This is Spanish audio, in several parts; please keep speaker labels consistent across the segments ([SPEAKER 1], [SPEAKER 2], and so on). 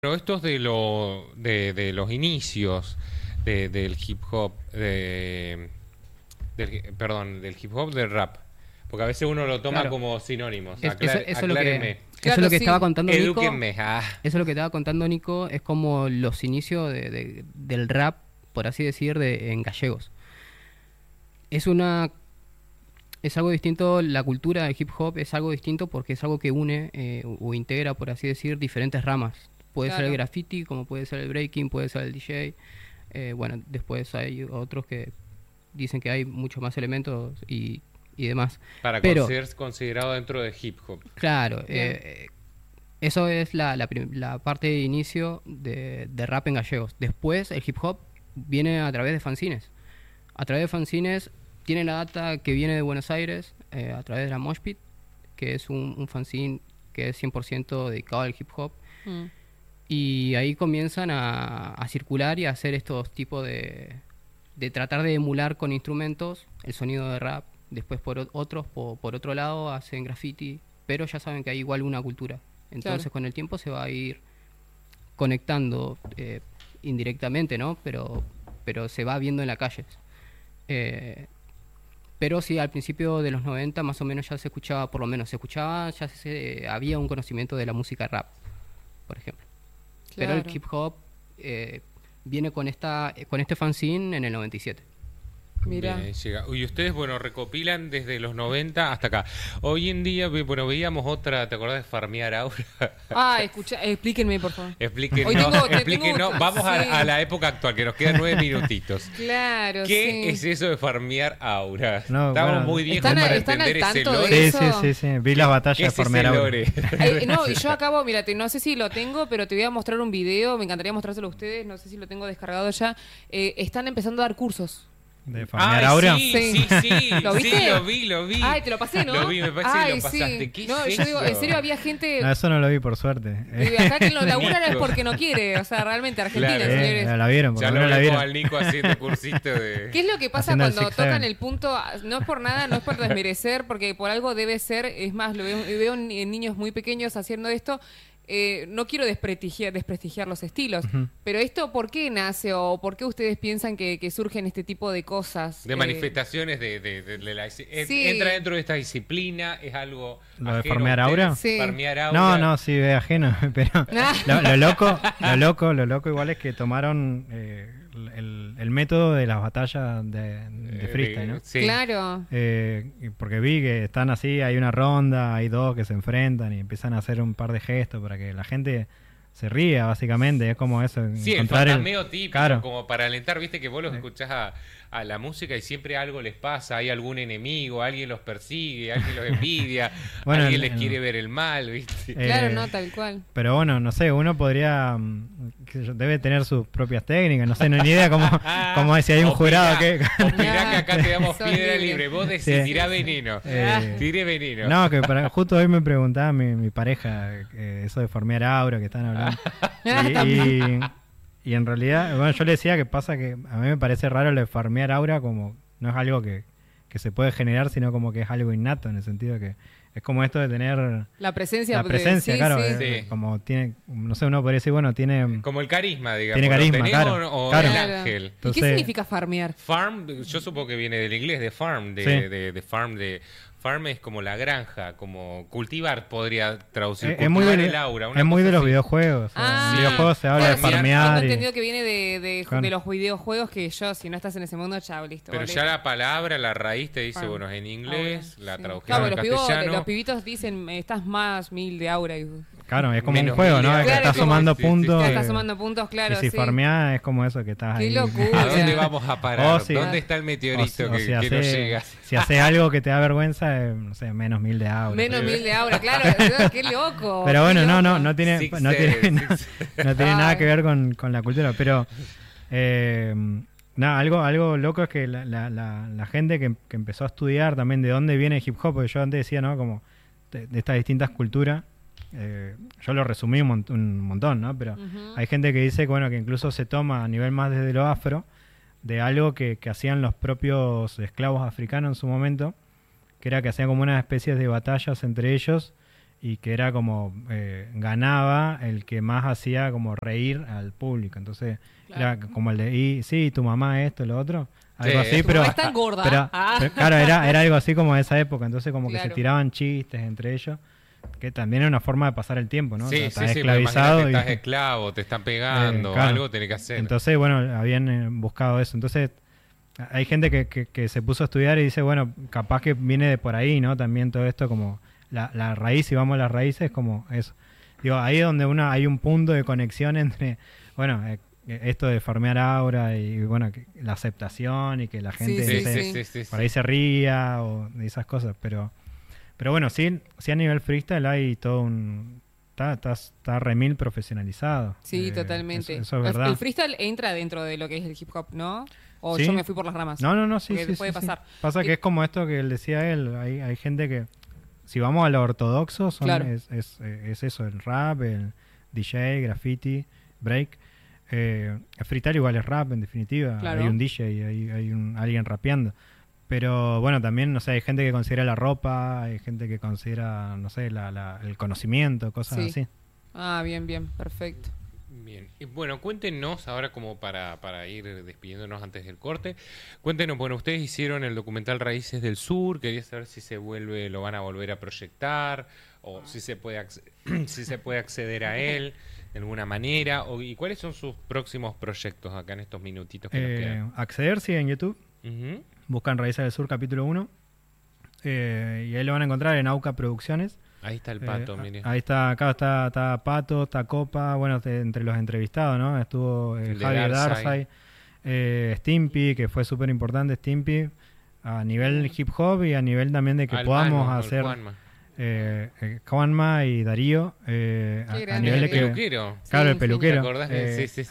[SPEAKER 1] Pero esto es de los inicios del hip hop, del hip hop del rap. Porque a veces uno lo toma
[SPEAKER 2] Claro.
[SPEAKER 1] como sinónimos.
[SPEAKER 2] Eso es lo
[SPEAKER 1] Aclárenme.
[SPEAKER 2] eso
[SPEAKER 3] Claro,
[SPEAKER 2] es lo que
[SPEAKER 3] sí.
[SPEAKER 2] estaba contando Nico.
[SPEAKER 1] Edúquenme.
[SPEAKER 2] Eso es lo que estaba contando Nico, es como los inicios del rap, por así decir, en gallegos. Es algo distinto, la cultura del hip hop es algo distinto porque es algo que une o integra, por así decir, diferentes ramas. Puede ser el
[SPEAKER 3] Claro.
[SPEAKER 2] graffiti, como puede ser el breaking, puede ser el DJ. Bueno, después hay otros que dicen que hay muchos más elementos y demás.
[SPEAKER 1] Para
[SPEAKER 2] Pero,
[SPEAKER 1] ser considerado dentro de hip hop.
[SPEAKER 2] claro,
[SPEAKER 3] Bien.
[SPEAKER 2] eso es la parte de inicio de rap en gallegos. Después el hip hop viene a través de fanzines. A través de fanzines tiene la data que viene de Buenos Aires, a través de la Mosh Pit, que es un fanzine que es 100% dedicado al hip hop.
[SPEAKER 3] Mm.
[SPEAKER 2] Y ahí comienzan a circular y a hacer estos tipos de tratar de emular con instrumentos el sonido de rap. Después por otro lado hacen graffiti, pero ya saben que hay igual una cultura. Entonces
[SPEAKER 3] Claro.
[SPEAKER 2] con el tiempo se va a ir conectando indirectamente, ¿no? Pero se va viendo en la calle. Pero sí, al principio de los 90 más o menos ya se escuchaba, por lo menos se escuchaba, había un conocimiento de la música rap, por ejemplo. Pero el
[SPEAKER 3] Claro.
[SPEAKER 2] hip hop viene con este fanzine en el 97.
[SPEAKER 3] Mira.
[SPEAKER 1] Bien, llega. Y ustedes, bueno, recopilan desde los 90 hasta acá. Hoy en día, bueno, veíamos otra, ¿te acordás de Farmear Aura?
[SPEAKER 3] Explíquenme, por favor.
[SPEAKER 1] Explíquenos,
[SPEAKER 3] Hoy tengo-
[SPEAKER 1] explíquenos. Vamos
[SPEAKER 3] sí.
[SPEAKER 1] a la época actual, que nos quedan 9 minutitos.
[SPEAKER 3] Claro,
[SPEAKER 1] ¿Qué
[SPEAKER 3] sí.
[SPEAKER 1] es eso de farmear aura?
[SPEAKER 4] No,
[SPEAKER 1] Estamos
[SPEAKER 4] bueno,
[SPEAKER 1] muy viejos
[SPEAKER 3] ¿Están
[SPEAKER 1] para
[SPEAKER 3] al
[SPEAKER 1] entender ese
[SPEAKER 3] tanto de
[SPEAKER 1] lore.
[SPEAKER 4] Sí,
[SPEAKER 3] eso?
[SPEAKER 4] sí. Vi las
[SPEAKER 1] ¿Qué
[SPEAKER 4] batallas de
[SPEAKER 1] es ese
[SPEAKER 4] Farmear Aura.
[SPEAKER 1] lore?
[SPEAKER 3] No, y yo acabo, mira, no sé si lo tengo, pero te voy a mostrar un video, me encantaría mostrárselo a ustedes, no sé si lo tengo descargado ya. Están empezando a dar cursos.
[SPEAKER 4] De Farmear
[SPEAKER 1] Ay,
[SPEAKER 4] Aura.
[SPEAKER 1] sí,
[SPEAKER 3] ¿Lo viste?
[SPEAKER 1] Sí, lo vi.
[SPEAKER 3] Ay, te lo pasé, ¿no?
[SPEAKER 1] Lo vi, me parece que
[SPEAKER 3] Ay,
[SPEAKER 1] lo pasaste.
[SPEAKER 3] sí.
[SPEAKER 1] ¿Qué
[SPEAKER 3] No,
[SPEAKER 1] es
[SPEAKER 3] yo digo, en
[SPEAKER 1] eso?
[SPEAKER 3] serio había gente...
[SPEAKER 4] No, eso no lo vi por suerte.
[SPEAKER 3] Acá quien lo labura es
[SPEAKER 1] Nico.
[SPEAKER 3] porque no quiere, o sea, realmente Argentina,
[SPEAKER 1] Claro.
[SPEAKER 3] señores.
[SPEAKER 4] La vieron, por
[SPEAKER 1] Ya
[SPEAKER 4] lo
[SPEAKER 1] lo
[SPEAKER 4] menos la
[SPEAKER 1] vimos
[SPEAKER 4] vieron.
[SPEAKER 1] al Nico haciendo cursito de...
[SPEAKER 3] ¿Qué es lo que pasa
[SPEAKER 4] Haciendo el
[SPEAKER 3] cuando
[SPEAKER 4] 6-7?
[SPEAKER 3] tocan el punto? No es por nada, no es por desmerecer, porque por algo debe ser, es más, lo veo en niños muy pequeños haciendo esto. No quiero desprestigiar los estilos,
[SPEAKER 4] Ujú.
[SPEAKER 3] pero esto, ¿por qué nace o por qué ustedes piensan que surgen este tipo de cosas?
[SPEAKER 1] De manifestaciones de la...
[SPEAKER 3] Sí.
[SPEAKER 1] Entra dentro de esta disciplina, es algo...
[SPEAKER 4] ¿Lo de
[SPEAKER 1] ajeno a
[SPEAKER 4] Farmear
[SPEAKER 1] ustedes.
[SPEAKER 4] Aura?
[SPEAKER 3] Sí.
[SPEAKER 1] Farmear Aura.
[SPEAKER 4] No, sí, es ajeno, pero lo loco igual es que tomaron el método de las batallas de freestyle, ¿no?
[SPEAKER 1] Sí.
[SPEAKER 3] Claro.
[SPEAKER 4] Porque vi que están así, hay una ronda, hay dos que se enfrentan y empiezan a hacer un par de gestos para que la gente se ría, básicamente. Es como eso.
[SPEAKER 1] Sí, el
[SPEAKER 4] encontrar
[SPEAKER 1] fantasmeo típico,
[SPEAKER 4] Claro.
[SPEAKER 1] como para alentar, viste que vos los escuchás a la música y siempre algo les pasa, hay algún enemigo, alguien los persigue, alguien los envidia,
[SPEAKER 4] Bueno,
[SPEAKER 1] alguien
[SPEAKER 4] en-
[SPEAKER 1] les quiere ver el mal, viste.
[SPEAKER 3] Claro, no, tal cual.
[SPEAKER 4] Pero bueno, no sé, uno podría, qué sé yo, debe tener sus propias técnicas, no sé, no ni idea cómo es, si hay un jurado que...
[SPEAKER 1] Opiná que acá te damos
[SPEAKER 3] Sos
[SPEAKER 1] piedra
[SPEAKER 3] libre.
[SPEAKER 1] libre, vos decís,
[SPEAKER 4] Sí.
[SPEAKER 1] tirá veneno, tire veneno.
[SPEAKER 4] No, que justo hoy me preguntaba mi pareja eso de Farmear Aura que están hablando. Y en realidad, bueno, yo le decía que pasa que a mí me parece raro lo de Farmear Aura, como no es algo que se puede generar, sino como que es algo innato, en el sentido que es como esto de tener
[SPEAKER 3] La presencia.
[SPEAKER 4] la presencia,
[SPEAKER 3] sí,
[SPEAKER 4] claro,
[SPEAKER 3] sí.
[SPEAKER 1] Sí.
[SPEAKER 4] como tiene, no sé, uno podría decir, bueno, tiene...
[SPEAKER 1] Como el carisma, digamos.
[SPEAKER 4] Tiene
[SPEAKER 1] ¿lo
[SPEAKER 4] carisma,
[SPEAKER 1] tenés
[SPEAKER 4] claro,
[SPEAKER 1] o
[SPEAKER 4] claro.
[SPEAKER 1] el
[SPEAKER 3] Claro.
[SPEAKER 1] ángel?
[SPEAKER 3] ¿Y
[SPEAKER 4] Entonces-
[SPEAKER 3] qué significa farmear?
[SPEAKER 1] Farm, yo supongo que viene del inglés, de farm,
[SPEAKER 4] Sí.
[SPEAKER 1] de farm, farm es como la granja, como cultivar podría traducir,
[SPEAKER 4] Es muy
[SPEAKER 1] cultivar
[SPEAKER 4] de,
[SPEAKER 1] el aura. una
[SPEAKER 4] es muy
[SPEAKER 1] cosa
[SPEAKER 4] de los
[SPEAKER 1] así.
[SPEAKER 4] videojuegos.
[SPEAKER 3] Ah,
[SPEAKER 4] En videojuegos se habla de
[SPEAKER 1] claro,
[SPEAKER 4] farmear.
[SPEAKER 3] Tengo
[SPEAKER 4] y-
[SPEAKER 3] entendido que viene de
[SPEAKER 4] Claro.
[SPEAKER 3] los videojuegos que yo, si no estás en ese mundo, chao, listo.
[SPEAKER 1] Pero
[SPEAKER 3] vale.
[SPEAKER 1] ya la palabra, la raíz te dice,
[SPEAKER 3] Farm.
[SPEAKER 1] bueno, es en inglés,
[SPEAKER 3] Aura,
[SPEAKER 1] la
[SPEAKER 3] sí.
[SPEAKER 1] tradujeron
[SPEAKER 3] Claro,
[SPEAKER 1] al
[SPEAKER 3] los
[SPEAKER 1] castellano.
[SPEAKER 3] pibitos dicen, estás más 1000 de aura. Y...
[SPEAKER 4] Claro, es como
[SPEAKER 1] Menos
[SPEAKER 4] un juego, ¿no?
[SPEAKER 1] mil
[SPEAKER 4] Es que
[SPEAKER 1] de
[SPEAKER 3] Claro,
[SPEAKER 4] estás
[SPEAKER 3] como-
[SPEAKER 4] sumando
[SPEAKER 1] sí, sí,
[SPEAKER 4] puntos.
[SPEAKER 1] sí.
[SPEAKER 3] Estás sumando puntos, claro.
[SPEAKER 4] y si
[SPEAKER 3] sí.
[SPEAKER 4] farmeás es como eso que estás
[SPEAKER 3] Qué
[SPEAKER 4] ahí.
[SPEAKER 3] locura.
[SPEAKER 1] ¿A dónde vamos a parar?
[SPEAKER 4] Oh, sí.
[SPEAKER 1] ¿Dónde está el meteorito
[SPEAKER 4] O
[SPEAKER 1] que,
[SPEAKER 4] si
[SPEAKER 1] que no
[SPEAKER 4] hace-
[SPEAKER 1] llega?
[SPEAKER 4] Si haces algo que te da vergüenza, no sé, menos 1000 de aura.
[SPEAKER 3] Menos 1000 de aura, claro. Qué loco.
[SPEAKER 4] Pero bueno,
[SPEAKER 3] qué
[SPEAKER 4] no
[SPEAKER 3] loco.
[SPEAKER 4] tiene,
[SPEAKER 1] Six
[SPEAKER 4] no tiene,
[SPEAKER 1] Sense,
[SPEAKER 4] no,
[SPEAKER 1] Six
[SPEAKER 4] no tiene nada
[SPEAKER 3] Ay.
[SPEAKER 4] que ver con la cultura. Pero nada, algo loco es que la gente que empezó a estudiar también de dónde viene el hip hop, porque yo antes decía, ¿no? Como de estas distintas culturas. Yo lo resumí un montón, ¿no? Pero
[SPEAKER 3] Ujú.
[SPEAKER 4] hay gente que dice que, bueno, que incluso se toma a nivel más desde lo afro, de algo que hacían los propios esclavos africanos en su momento, que era que hacían como unas especies de batallas entre ellos y que era como ganaba el que más hacía como reír al público. Entonces era como el de, y sí, tu mamá esto, lo otro, algo así,
[SPEAKER 3] Tu
[SPEAKER 4] pero,
[SPEAKER 3] mamá es tan gorda.
[SPEAKER 4] pero claro, era algo así como de esa época, entonces como que se tiraban chistes entre ellos, que también era una forma de pasar el tiempo, ¿no?
[SPEAKER 1] Sí,
[SPEAKER 4] O sea, estás
[SPEAKER 1] sí,
[SPEAKER 4] esclavizado
[SPEAKER 1] estás esclavo, te están pegando,
[SPEAKER 4] claro.
[SPEAKER 1] algo tenés que hacer.
[SPEAKER 4] Entonces, bueno, habían buscado eso. Entonces, hay gente que se puso a estudiar y dice, bueno, capaz que viene de por ahí, ¿no? También todo esto como la raíz, si vamos a las raíces, como eso. Digo, ahí es donde hay un punto de conexión entre, bueno, esto de farmear aura y, bueno, la aceptación y que la gente por ahí se ría o de esas cosas. Pero bueno, sí a nivel freestyle hay todo un... Está remil profesionalizado.
[SPEAKER 3] Sí, totalmente.
[SPEAKER 4] Eso es verdad.
[SPEAKER 3] El freestyle entra dentro de lo que es el hip hop, ¿no? O
[SPEAKER 4] ¿Sí?
[SPEAKER 3] yo me fui por las ramas.
[SPEAKER 4] No, sí.
[SPEAKER 3] Porque
[SPEAKER 4] Sí,
[SPEAKER 3] puede pasar.
[SPEAKER 4] Sí. Pasa que es como esto que él decía él. Hay gente que, si vamos a lo ortodoxo,
[SPEAKER 3] Claro.
[SPEAKER 4] es eso, el rap, el DJ, graffiti, break. El freestyle igual es rap, en definitiva.
[SPEAKER 3] Claro.
[SPEAKER 4] Hay un DJ, hay alguien rapeando. Pero bueno, también, no sé, hay gente que considera la ropa, hay gente que considera, no sé, el conocimiento, cosas así.
[SPEAKER 3] Ah, bien, perfecto.
[SPEAKER 1] Bien. Y bueno, cuéntenos ahora como para ir despidiéndonos antes del corte. Cuéntenos, bueno, ustedes hicieron el documental Raíces del Sur, quería saber si lo van a volver a proyectar o si se puede si se puede acceder a él de alguna manera y cuáles son sus próximos proyectos acá en estos minutitos que nos quedan.
[SPEAKER 4] Acceder, sí, en YouTube.
[SPEAKER 1] Uh-huh.
[SPEAKER 4] Buscan Raíces del Sur capítulo 1 y ahí lo van a encontrar en AUCA Producciones.
[SPEAKER 1] Ahí está el Pato, mire.
[SPEAKER 4] Ahí está, acá está Pato, está Copa, bueno, entre los entrevistados, ¿no? Estuvo Javier Darsay, Stimpy, que fue súper importante, Stimpy, a nivel hip hop y a nivel también de que podamos hacer Juanma y Darío, a nivel de que...
[SPEAKER 1] peluquero.
[SPEAKER 4] Claro, el
[SPEAKER 3] Sí,
[SPEAKER 4] peluquero.
[SPEAKER 1] ¿te acordás? Sí.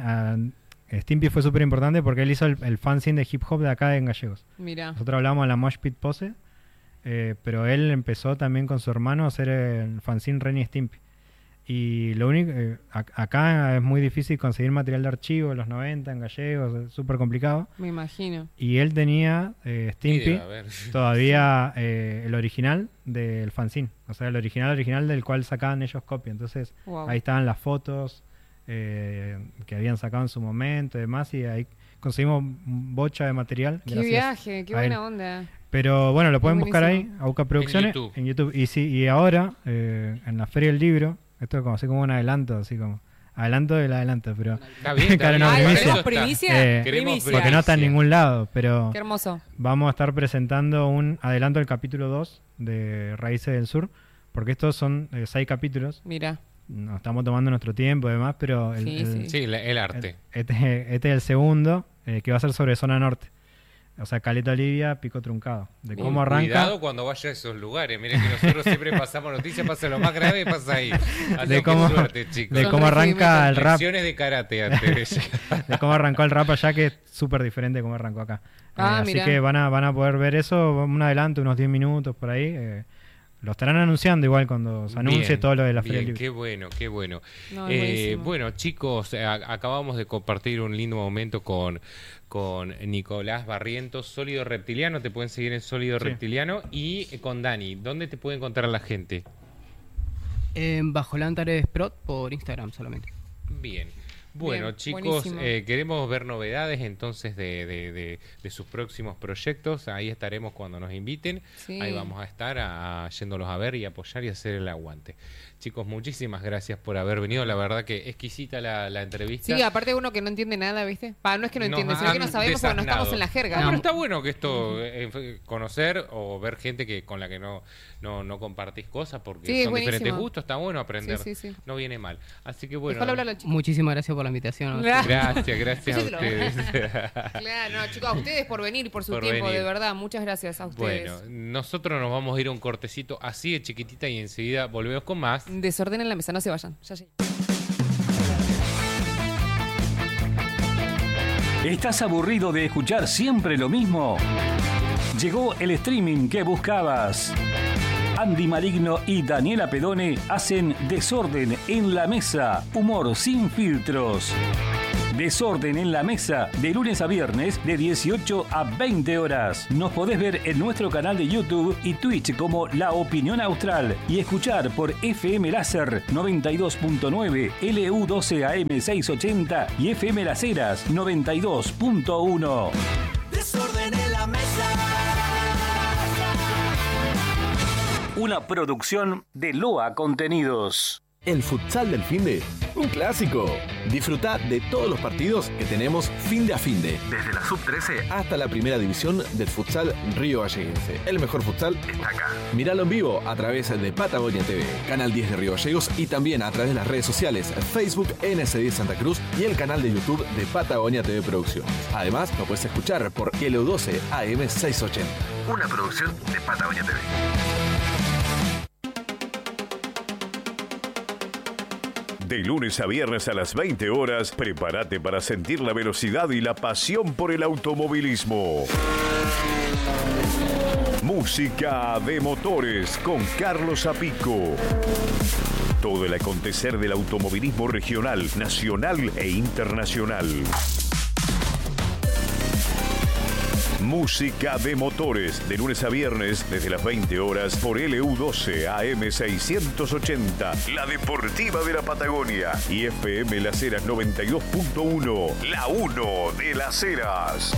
[SPEAKER 4] Stimpy fue súper importante porque él hizo el fanzine de hip hop de acá en Gallegos.
[SPEAKER 3] Mira.
[SPEAKER 4] Nosotros hablamos de la Mosh Pit Pose, pero él empezó también con su hermano a hacer el fanzine Ren y Stimpy. Y lo único, acá es muy difícil conseguir material de archivo en los 90 en Gallegos, es súper complicado.
[SPEAKER 3] Me imagino.
[SPEAKER 4] Y él tenía, Stimpy, todavía el original del fanzine. O sea, el original del cual sacaban ellos copia. Entonces, ahí estaban las fotos que habían sacado en su momento y demás. Y ahí conseguimos bocha de material.
[SPEAKER 3] Qué viaje, qué buena onda.
[SPEAKER 4] Pero bueno, lo pueden buscar ahí, AUCA Producciones, en YouTube. Y ahora, en la Feria del Libro, esto es como así como un adelanto, así como adelanto del adelanto, pero
[SPEAKER 1] está bien,
[SPEAKER 4] claro, no,
[SPEAKER 3] primicia.
[SPEAKER 1] Primicia.
[SPEAKER 4] Porque no está en ningún lado, pero
[SPEAKER 3] qué hermoso.
[SPEAKER 4] Vamos a estar presentando un adelanto del capítulo 2 de Raíces del Sur, porque estos son 6 capítulos.
[SPEAKER 3] Mira.
[SPEAKER 4] Nos estamos tomando nuestro tiempo y demás, pero
[SPEAKER 1] el arte.
[SPEAKER 4] Este es el segundo, que va a ser sobre zona norte. O sea, Caleta Olivia, Pico Truncado. De cómo arranca.
[SPEAKER 1] Cuidado cuando vaya a esos lugares. Miren que nosotros siempre pasamos noticias, pasa lo más grave, pasa ahí. Así
[SPEAKER 4] de cómo,
[SPEAKER 1] suerte, chicos.
[SPEAKER 4] De cómo arranca el rap.
[SPEAKER 1] Lecciones de karate antes.
[SPEAKER 4] De cómo arrancó el rap allá, que es súper diferente de cómo arrancó acá. Así que van a poder ver eso, un adelanto, unos 10 minutos por ahí. Lo estarán anunciando igual cuando se anuncie todo lo de la Feria Libre.
[SPEAKER 1] Qué bueno, qué bueno.
[SPEAKER 3] No,
[SPEAKER 1] bueno, chicos, acabamos de compartir un lindo momento con Nicolás Barrientos, Sólido Reptiliano. Te pueden seguir en Sólido Reptiliano. Y con Dani, ¿dónde te puede encontrar la gente?
[SPEAKER 2] En Bajo Lantares Prot por Instagram solamente.
[SPEAKER 1] Bien. Bueno, bien, chicos, queremos ver novedades entonces de sus próximos proyectos. Ahí estaremos cuando nos inviten. Sí. Ahí vamos a estar yéndolos a ver y apoyar y hacer el aguante. Chicos, muchísimas gracias por haber venido. La verdad que exquisita la entrevista.
[SPEAKER 3] Sí, aparte uno que no entiende nada, ¿viste? No es que no entiende, sino que no sabemos porque no estamos en la jerga.
[SPEAKER 1] Pero está bueno que esto, conocer o ver gente con la que no compartís cosas porque son diferentes gustos. Está bueno aprender. Sí. No viene mal. Así que bueno.
[SPEAKER 2] Muchísimas gracias por la invitación.
[SPEAKER 1] Gracias a ustedes.
[SPEAKER 3] Claro, no, chicos, a ustedes por venir y por su tiempo, de verdad. Muchas gracias a ustedes.
[SPEAKER 1] Bueno, nosotros nos vamos a ir a un cortecito así de chiquitita y enseguida volvemos con más.
[SPEAKER 3] Desorden en la mesa, no se vayan. Ya.
[SPEAKER 5] ¿Estás aburrido de escuchar siempre lo mismo? Llegó el streaming que buscabas. Andy Maligno y Daniela Pedone hacen Desorden en la Mesa, humor sin filtros. Desorden en la Mesa, de lunes a viernes, de 18 a 20 horas. Nos podés ver en nuestro canal de YouTube y Twitch como La Opinión Austral y escuchar por FM Láser 92.9, LU12 AM 680 y FM Las Heras 92.1.
[SPEAKER 6] Desorden en la mesa.
[SPEAKER 5] Una producción de Loa Contenidos.
[SPEAKER 7] El futsal del finde, un clásico. Disfruta de todos los partidos que tenemos finde a finde. Desde la sub-13 hasta la primera división del futsal Río Galleguense. El mejor futsal está acá. Míralo en vivo a través de Patagonia TV, Canal 10 de Río Gallegos y también a través de las redes sociales Facebook NS10 Santa Cruz y el canal de YouTube de Patagonia TV Producciones. Además, lo puedes escuchar por LU12 AM 680. Una producción de Patagonia TV.
[SPEAKER 8] De lunes a viernes a las 20 horas, prepárate para sentir la velocidad y la pasión por el automovilismo. Música de motores con Carlos Apico. Todo el acontecer del automovilismo regional, nacional e internacional. Música de motores, de lunes a viernes, desde las 20 horas, por LU12 AM 680, la deportiva de la Patagonia, y FM Las Heras 92.1, la 1 de Las Heras.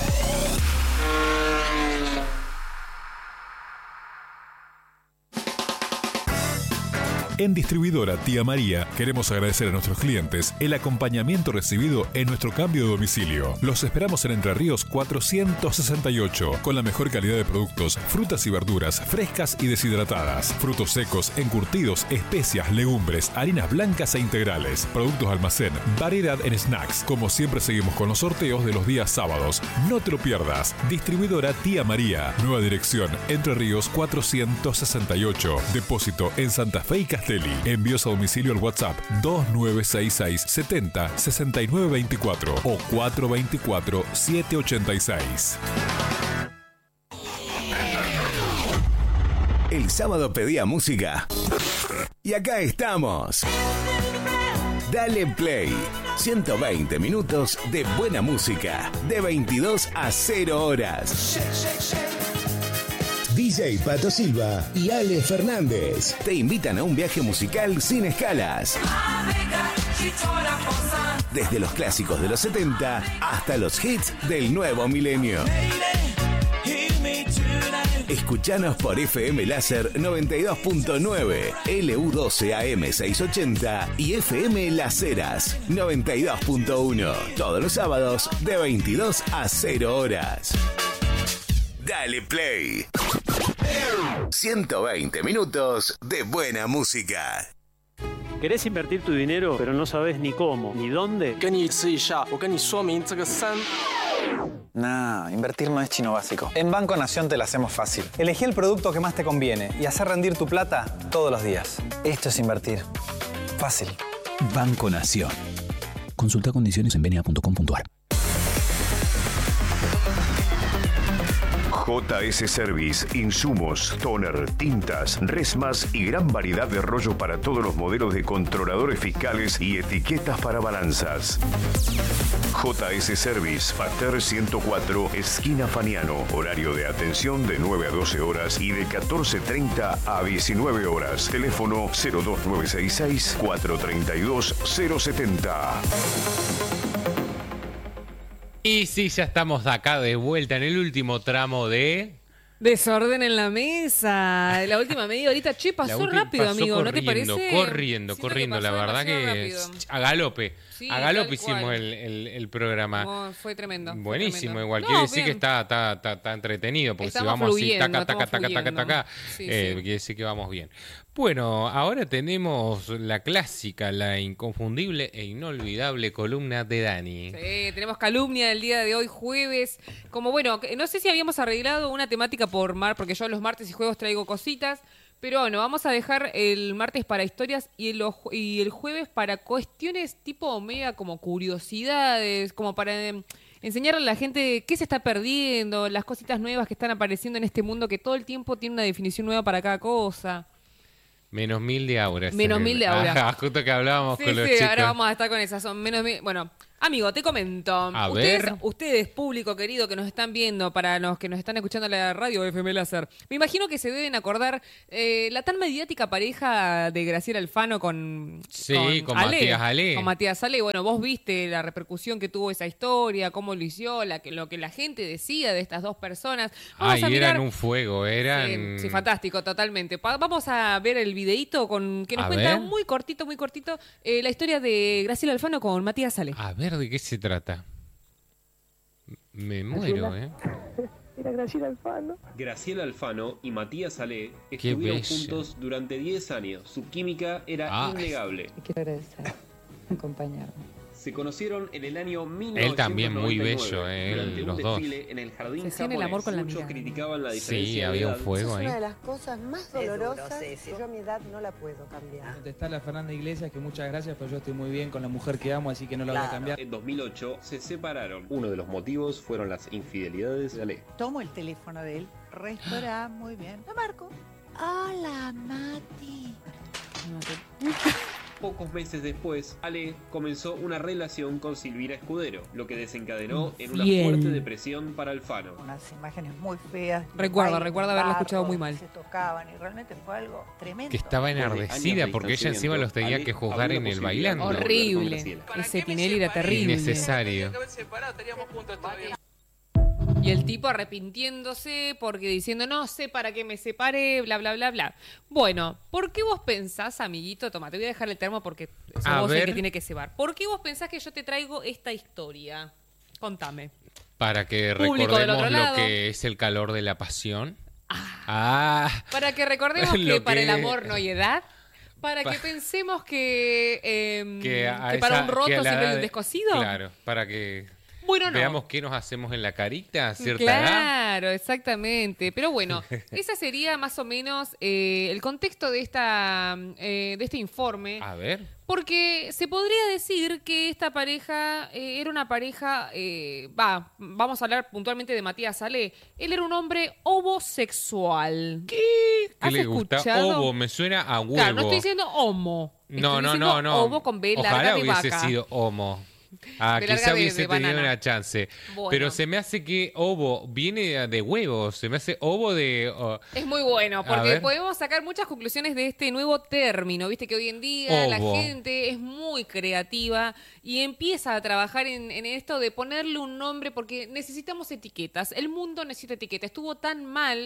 [SPEAKER 9] En Distribuidora Tía María queremos agradecer a nuestros clientes el acompañamiento recibido en nuestro cambio de domicilio. Los esperamos en Entre Ríos 468 con la mejor calidad de productos, frutas y verduras frescas y deshidratadas, frutos secos, encurtidos, especias, legumbres, harinas blancas e integrales, productos almacén, variedad en snacks. Como siempre seguimos con los sorteos de los días sábados. No te lo pierdas. Distribuidora Tía María. Nueva dirección Entre Ríos 468. Depósito en Santa Fe y Castelli. Envíos a domicilio al WhatsApp 2966 70 69 24 o 424 786.
[SPEAKER 10] El sábado pedía música y acá estamos. Dale Play. 120 minutos de buena música de 22 a 0 horas. DJ Pato Silva y Ale Fernández te invitan a un viaje musical sin escalas. Desde los clásicos de los 70 hasta los hits del nuevo milenio. Escuchanos por FM Láser 92.9, LU12 AM 680 y FM Las Heras 92.1. Todos los sábados de 22 a 0 horas. Dale Play. 120 minutos de buena música.
[SPEAKER 11] ¿Querés invertir tu dinero, pero no sabes ni cómo, ni dónde?
[SPEAKER 12] Nah, invertir no es chino básico. En Banco Nación te la hacemos fácil. Elegí el producto que más te conviene y hacer rendir tu plata todos los días. Esto es invertir. Fácil.
[SPEAKER 13] Banco Nación. Consulta condiciones en bna.com.ar.
[SPEAKER 8] JS Service, insumos, toner, tintas, resmas y gran variedad de rollo para todos los modelos de controladores fiscales y etiquetas para balanzas. JS Service, Pater 104, esquina Faniano. Horario de atención de 9 a 12 horas y de 14:30 a 19 horas. Teléfono 02966 432 070.
[SPEAKER 1] Y sí, ya estamos acá de vuelta en el último tramo de...
[SPEAKER 3] Desorden en la mesa. La última media horita, che, pasó rápido, amigo, ¿no te parece?
[SPEAKER 1] Corriendo, la verdad que a galope.
[SPEAKER 3] Sí,
[SPEAKER 1] a galope hicimos el programa.
[SPEAKER 3] No, fue tremendo.
[SPEAKER 1] Buenísimo,
[SPEAKER 3] tremendo.
[SPEAKER 1] igual. Quiere decir que está entretenido, porque
[SPEAKER 3] estamos
[SPEAKER 1] si vamos
[SPEAKER 3] fluyendo,
[SPEAKER 1] así, taca,
[SPEAKER 3] sí,
[SPEAKER 1] quiere decir que vamos bien. Bueno, ahora tenemos la clásica, la inconfundible e inolvidable columna de Dani.
[SPEAKER 3] Sí, tenemos calumnia del día de hoy, jueves. Como bueno, no sé si habíamos arreglado una temática porque yo los martes y jueves traigo cositas. Pero bueno, vamos a dejar el martes para historias y el jueves para cuestiones tipo media como curiosidades, como para enseñarle a la gente qué se está perdiendo, las cositas nuevas que están apareciendo en este mundo que todo el tiempo tiene una definición nueva para cada cosa.
[SPEAKER 1] Menos 1000 de aura.
[SPEAKER 3] Menos 1000 de aura.
[SPEAKER 1] Justo que hablábamos
[SPEAKER 3] Sí,
[SPEAKER 1] con los
[SPEAKER 3] sí,
[SPEAKER 1] chicos.
[SPEAKER 3] ahora vamos a estar con esas. Son menos 1000. Bueno, amigo, te comento.
[SPEAKER 1] A ver.
[SPEAKER 3] Ustedes, público querido que nos están viendo, para los que nos están escuchando en la radio FM Láser, me imagino que se deben acordar la tan mediática pareja de Graciela Alfano con
[SPEAKER 1] con
[SPEAKER 3] Ale,
[SPEAKER 1] Matías Ale.
[SPEAKER 3] Con Matías Ale. Bueno, vos viste la repercusión que tuvo esa historia, cómo lo hizo, lo que la gente decía de estas dos personas. Vamos a mirar.
[SPEAKER 1] Eran un fuego, eran...
[SPEAKER 3] Sí, fantástico, totalmente. Vamos a ver el videíto que nos
[SPEAKER 1] A
[SPEAKER 3] cuenta
[SPEAKER 1] ver.
[SPEAKER 3] muy cortito, la historia de Graciela Alfano con Matías Ale.
[SPEAKER 1] A ver, ¿de qué se trata? Me muero, ¿eh?
[SPEAKER 14] Era Graciela Alfano.
[SPEAKER 15] Graciela Alfano y Matías Ale
[SPEAKER 1] Qué
[SPEAKER 15] estuvieron
[SPEAKER 1] bella.
[SPEAKER 15] juntos durante 10 años. Su química era innegable.
[SPEAKER 14] Quiero agradecer acompañarme.
[SPEAKER 15] Se conocieron en el año 1999.
[SPEAKER 1] Él también muy bello,
[SPEAKER 15] durante un
[SPEAKER 1] los dos.
[SPEAKER 15] desfile en el jardín
[SPEAKER 3] Se hacían el
[SPEAKER 15] japonés.
[SPEAKER 3] amor con la
[SPEAKER 15] Muchos
[SPEAKER 3] mirada.
[SPEAKER 15] criticaban la
[SPEAKER 1] Sí,
[SPEAKER 15] diferencia
[SPEAKER 1] había
[SPEAKER 15] de
[SPEAKER 1] un
[SPEAKER 15] edad.
[SPEAKER 1] fuego
[SPEAKER 14] Es
[SPEAKER 1] ahí.
[SPEAKER 14] una de las cosas más dolorosas que yo a mi edad no la puedo cambiar.
[SPEAKER 16] Contestarle a Fernanda Iglesias que muchas gracias, pero yo estoy muy bien con la mujer que amo, así que no la voy a cambiar.
[SPEAKER 15] En 2008 se separaron. Uno de los motivos fueron las infidelidades de Ale.
[SPEAKER 17] Tomo el teléfono de él, restaurante, muy bien. Lo marco. Hola, Mati.
[SPEAKER 15] Pocos meses después, Ale comenzó una relación con Silvina Escudero, lo que desencadenó en una
[SPEAKER 3] Bien.
[SPEAKER 15] fuerte depresión para Alfano.
[SPEAKER 17] Unas imágenes muy feas.
[SPEAKER 3] Recuerdo
[SPEAKER 17] Baile,
[SPEAKER 3] haberlo escuchado muy
[SPEAKER 17] barro,
[SPEAKER 3] mal.
[SPEAKER 17] Se tocaban y realmente fue algo tremendo.
[SPEAKER 1] Que estaba enardecida
[SPEAKER 15] de
[SPEAKER 1] porque ella encima los tenía
[SPEAKER 15] Ale
[SPEAKER 1] que juzgar
[SPEAKER 15] abrió
[SPEAKER 1] en
[SPEAKER 15] la
[SPEAKER 1] el
[SPEAKER 15] posibilidad
[SPEAKER 1] bailando.
[SPEAKER 15] de volver con
[SPEAKER 3] Horrible.
[SPEAKER 15] Graciela.
[SPEAKER 3] Ese Tinelli era terrible.
[SPEAKER 1] Innecesario.
[SPEAKER 3] Y el tipo arrepintiéndose porque diciendo, no sé para qué me separé, bla, bla, bla, bla. Bueno, ¿por qué vos pensás, amiguito? Toma, te voy a dejar el termo porque sos
[SPEAKER 1] A
[SPEAKER 3] vos el
[SPEAKER 1] ver.
[SPEAKER 3] que tiene que cebar. ¿Por qué vos pensás que yo te traigo esta historia? Contame.
[SPEAKER 1] Para que
[SPEAKER 3] Público del
[SPEAKER 1] recordemos
[SPEAKER 3] otro
[SPEAKER 1] lo
[SPEAKER 3] lado.
[SPEAKER 1] que es el calor de la pasión.
[SPEAKER 3] Para que recordemos que
[SPEAKER 1] Lo
[SPEAKER 3] para el
[SPEAKER 1] que-
[SPEAKER 3] amor no hay edad. Para que pensemos que para un roto
[SPEAKER 1] que a la
[SPEAKER 3] siempre hay
[SPEAKER 1] edad
[SPEAKER 3] un
[SPEAKER 1] de-
[SPEAKER 3] descosido.
[SPEAKER 1] Claro, para que
[SPEAKER 3] Bueno, no.
[SPEAKER 1] veamos qué nos hacemos en la carita a cierta edad.
[SPEAKER 3] Claro, exactamente. Pero bueno, ese sería más o menos el contexto de este informe.
[SPEAKER 1] A ver.
[SPEAKER 3] Porque se podría decir que esta pareja era una pareja, vamos a hablar puntualmente de Matías Ale. Él era un hombre homosexual.
[SPEAKER 1] ¿Qué
[SPEAKER 3] ¿Has
[SPEAKER 1] le gusta?
[SPEAKER 3] escuchado?
[SPEAKER 1] Ovo, me suena a huevo.
[SPEAKER 3] Claro, no estoy diciendo homo.
[SPEAKER 1] No,
[SPEAKER 3] Estoy
[SPEAKER 1] no,
[SPEAKER 3] diciendo
[SPEAKER 1] no.
[SPEAKER 3] Ovo con B larga
[SPEAKER 1] Ojalá
[SPEAKER 3] de
[SPEAKER 1] hubiese
[SPEAKER 3] vaca.
[SPEAKER 1] sido homo. Ah,
[SPEAKER 3] De
[SPEAKER 1] quizá
[SPEAKER 3] larga de
[SPEAKER 1] hubiese tenido
[SPEAKER 3] banana.
[SPEAKER 1] una chance.
[SPEAKER 3] Bueno.
[SPEAKER 1] Pero se me hace que ovo viene de huevos. Se me hace ovo de...
[SPEAKER 3] Es muy bueno,
[SPEAKER 1] A
[SPEAKER 3] porque
[SPEAKER 1] ver.
[SPEAKER 3] podemos sacar muchas conclusiones de este nuevo término. Viste que hoy en día la
[SPEAKER 1] Ovo.
[SPEAKER 3] gente es muy creativa y empieza a trabajar en esto de ponerle un nombre porque necesitamos etiquetas. El mundo necesita etiquetas. Estuvo tan mal,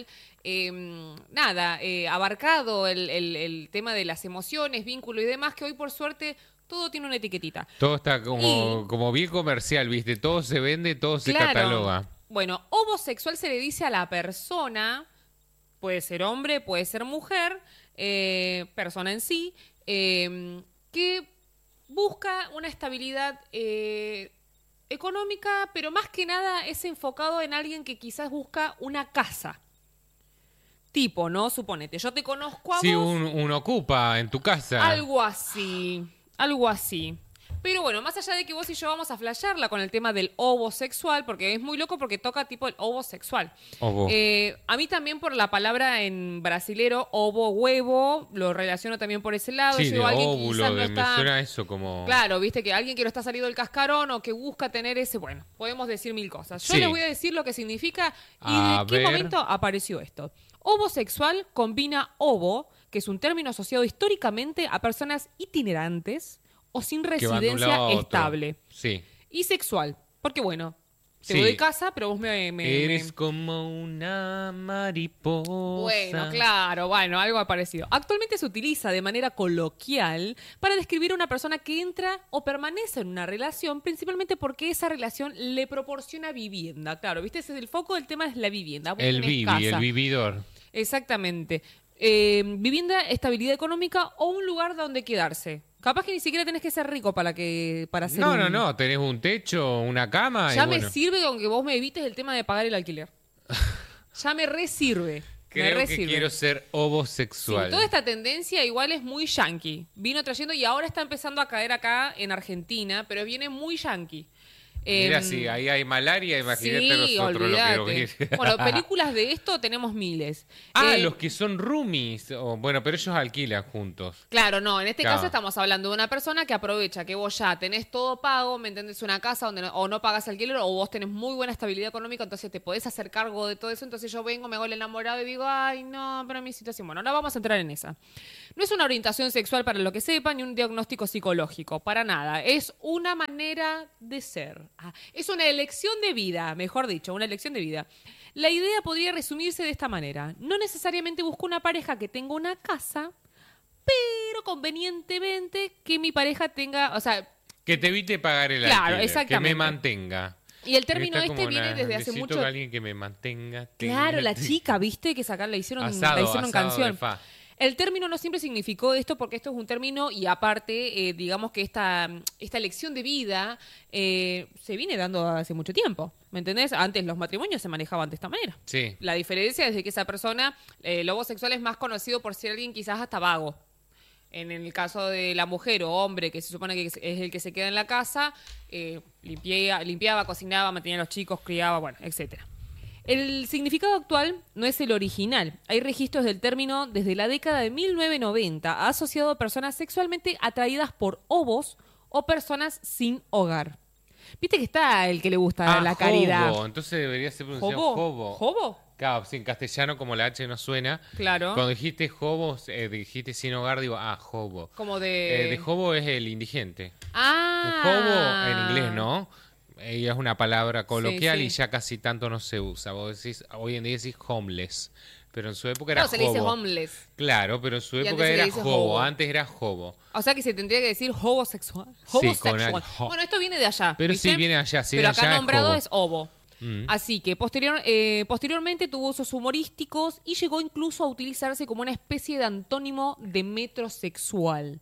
[SPEAKER 3] abarcado el tema de las emociones, vínculo y demás, que hoy por suerte todo tiene una etiquetita.
[SPEAKER 1] Todo está como bien comercial, ¿viste? Todo se vende, todo se
[SPEAKER 3] Claro.
[SPEAKER 1] cataloga.
[SPEAKER 3] Bueno, homosexual se le dice a la persona, puede ser hombre, puede ser mujer, persona en sí, que busca una estabilidad económica, pero más que nada es enfocado en alguien que quizás busca una casa. Tipo, ¿no? Suponete, yo te conozco a
[SPEAKER 1] Si
[SPEAKER 3] vos.
[SPEAKER 1] un ocupa en tu casa.
[SPEAKER 3] Algo así, algo así. Pero bueno, más allá de que vos y yo vamos a flashearla con el tema del ovosexual, porque es muy loco porque toca tipo el ovosexual.
[SPEAKER 1] Ovo.
[SPEAKER 3] A mí también por la palabra en brasilero, ovo, huevo, lo relaciono también por ese lado.
[SPEAKER 1] Sí,
[SPEAKER 3] Yo
[SPEAKER 1] de
[SPEAKER 3] digo, alguien que
[SPEAKER 1] óvulo,
[SPEAKER 3] quizás no
[SPEAKER 1] me
[SPEAKER 3] está...
[SPEAKER 1] suena eso como...
[SPEAKER 3] Claro, viste que alguien que no está salido del cascarón o que busca tener ese, bueno, podemos decir mil cosas. Yo
[SPEAKER 1] Sí.
[SPEAKER 3] les voy a decir lo que significa y
[SPEAKER 1] A
[SPEAKER 3] de qué
[SPEAKER 1] ver.
[SPEAKER 3] momento apareció esto. Ovosexual combina ovo, que es un término asociado históricamente a personas itinerantes o sin
[SPEAKER 1] que van de un lado
[SPEAKER 3] residencia
[SPEAKER 1] a otro.
[SPEAKER 3] estable.
[SPEAKER 1] Sí.
[SPEAKER 3] Y sexual, porque bueno, te
[SPEAKER 1] Sí.
[SPEAKER 3] voy de casa, pero vos
[SPEAKER 1] Eres como una mariposa.
[SPEAKER 3] Bueno, claro, bueno, algo parecido. Actualmente se utiliza de manera coloquial para describir a una persona que entra o permanece en una relación, principalmente porque esa relación le proporciona vivienda. Claro, ¿viste? Ese es el foco del tema, es la vivienda. Vos
[SPEAKER 1] El
[SPEAKER 3] tenés casa.
[SPEAKER 1] el vividor.
[SPEAKER 3] Exactamente. Vivienda, estabilidad económica o un lugar donde quedarse. Capaz que ni siquiera tenés que ser rico para hacer
[SPEAKER 1] No, tenés un techo, una cama.
[SPEAKER 3] Ya
[SPEAKER 1] y
[SPEAKER 3] me
[SPEAKER 1] bueno.
[SPEAKER 3] sirve con que vos me evites el tema de pagar el alquiler. Ya me resirve.
[SPEAKER 1] Creo que quiero ser homosexual.
[SPEAKER 3] Sí, toda esta tendencia igual es muy yankee. Vino trayendo y ahora está empezando a caer acá en Argentina, pero viene muy yankee.
[SPEAKER 1] Mira, si ahí hay malaria, imagínate nosotros
[SPEAKER 3] olvídate.
[SPEAKER 1] lo que
[SPEAKER 3] Bueno, películas de esto tenemos miles.
[SPEAKER 1] Los que son roomies. Bueno, pero ellos alquilan juntos.
[SPEAKER 3] Claro, no, en este
[SPEAKER 1] Claro.
[SPEAKER 3] caso estamos hablando de una persona que aprovecha que vos ya tenés todo pago, ¿me entendés? Una casa donde o no pagas alquiler o vos tenés muy buena estabilidad económica, entonces te podés hacer cargo de todo eso. Entonces yo vengo, me hago el enamorado y digo, ay, no, pero mi situación. Bueno, no vamos a entrar en esa. No es una orientación sexual para lo que sepan ni un diagnóstico psicológico, para nada. Es una manera de ser. Es una elección de vida, mejor dicho, una elección de vida. La idea podría resumirse de esta manera. No necesariamente busco una pareja que tenga una casa, pero convenientemente que mi pareja tenga, o sea...
[SPEAKER 1] Que te evite pagar el
[SPEAKER 3] Claro,
[SPEAKER 1] alquiler.
[SPEAKER 3] exactamente.
[SPEAKER 1] Que me mantenga.
[SPEAKER 3] Y el término
[SPEAKER 1] Está como
[SPEAKER 3] viene desde hace
[SPEAKER 1] necesito
[SPEAKER 3] mucho...
[SPEAKER 1] que alguien que me mantenga.
[SPEAKER 3] Claro, la chica, ¿viste? Que sacar la hicieron
[SPEAKER 1] asado
[SPEAKER 3] canción.
[SPEAKER 1] de fa.
[SPEAKER 3] El término no siempre significó esto porque esto es un término y aparte, digamos que esta elección de vida se viene dando hace mucho tiempo, ¿me entendés? Antes los matrimonios se manejaban de esta manera.
[SPEAKER 1] Sí.
[SPEAKER 3] La diferencia es de que esa persona, lobo sexual, es más conocido por ser alguien quizás hasta vago. En el caso de la mujer o hombre, que se supone que es el que se queda en la casa, limpiaba, cocinaba, mantenía a los chicos, criaba, bueno, etcétera. El significado actual no es el original. Hay registros del término desde la década de 1990 asociado a personas sexualmente atraídas por hobos o personas sin hogar. Viste que está el que le gusta la caridad.
[SPEAKER 1] Hobo. Entonces debería ser pronunciado hobo.
[SPEAKER 3] ¿Hobo?
[SPEAKER 1] Claro, sí, en castellano como la H no suena.
[SPEAKER 3] Claro.
[SPEAKER 1] Cuando dijiste hobo, dijiste sin hogar, digo, hobo.
[SPEAKER 3] Como de...
[SPEAKER 1] de hobo es el indigente.
[SPEAKER 3] Ah.
[SPEAKER 1] Un hobo en inglés, ¿no? Ella es una palabra coloquial
[SPEAKER 3] Sí, sí.
[SPEAKER 1] y ya casi tanto no se usa. Vos decís, hoy en día decís homeless, pero en su época era
[SPEAKER 3] No, se le dice
[SPEAKER 1] hobo.
[SPEAKER 3] homeless.
[SPEAKER 1] Claro, pero en su
[SPEAKER 3] Y
[SPEAKER 1] época
[SPEAKER 3] antes se le
[SPEAKER 1] era
[SPEAKER 3] dice
[SPEAKER 1] hobo.
[SPEAKER 3] hobo.
[SPEAKER 1] Antes era hobo.
[SPEAKER 3] O sea que se tendría que decir homosexual.
[SPEAKER 1] Sí,
[SPEAKER 3] Homosexual.
[SPEAKER 1] con
[SPEAKER 3] Bueno, esto viene de allá.
[SPEAKER 1] Pero
[SPEAKER 3] ¿viste?
[SPEAKER 1] sí, viene allá. Sí,
[SPEAKER 3] Pero
[SPEAKER 1] allá
[SPEAKER 3] acá
[SPEAKER 1] es
[SPEAKER 3] nombrado
[SPEAKER 1] hobo.
[SPEAKER 3] es hobo.
[SPEAKER 1] Mm.
[SPEAKER 3] Así que posteriormente tuvo usos humorísticos y llegó incluso a utilizarse como una especie de antónimo de metrosexual.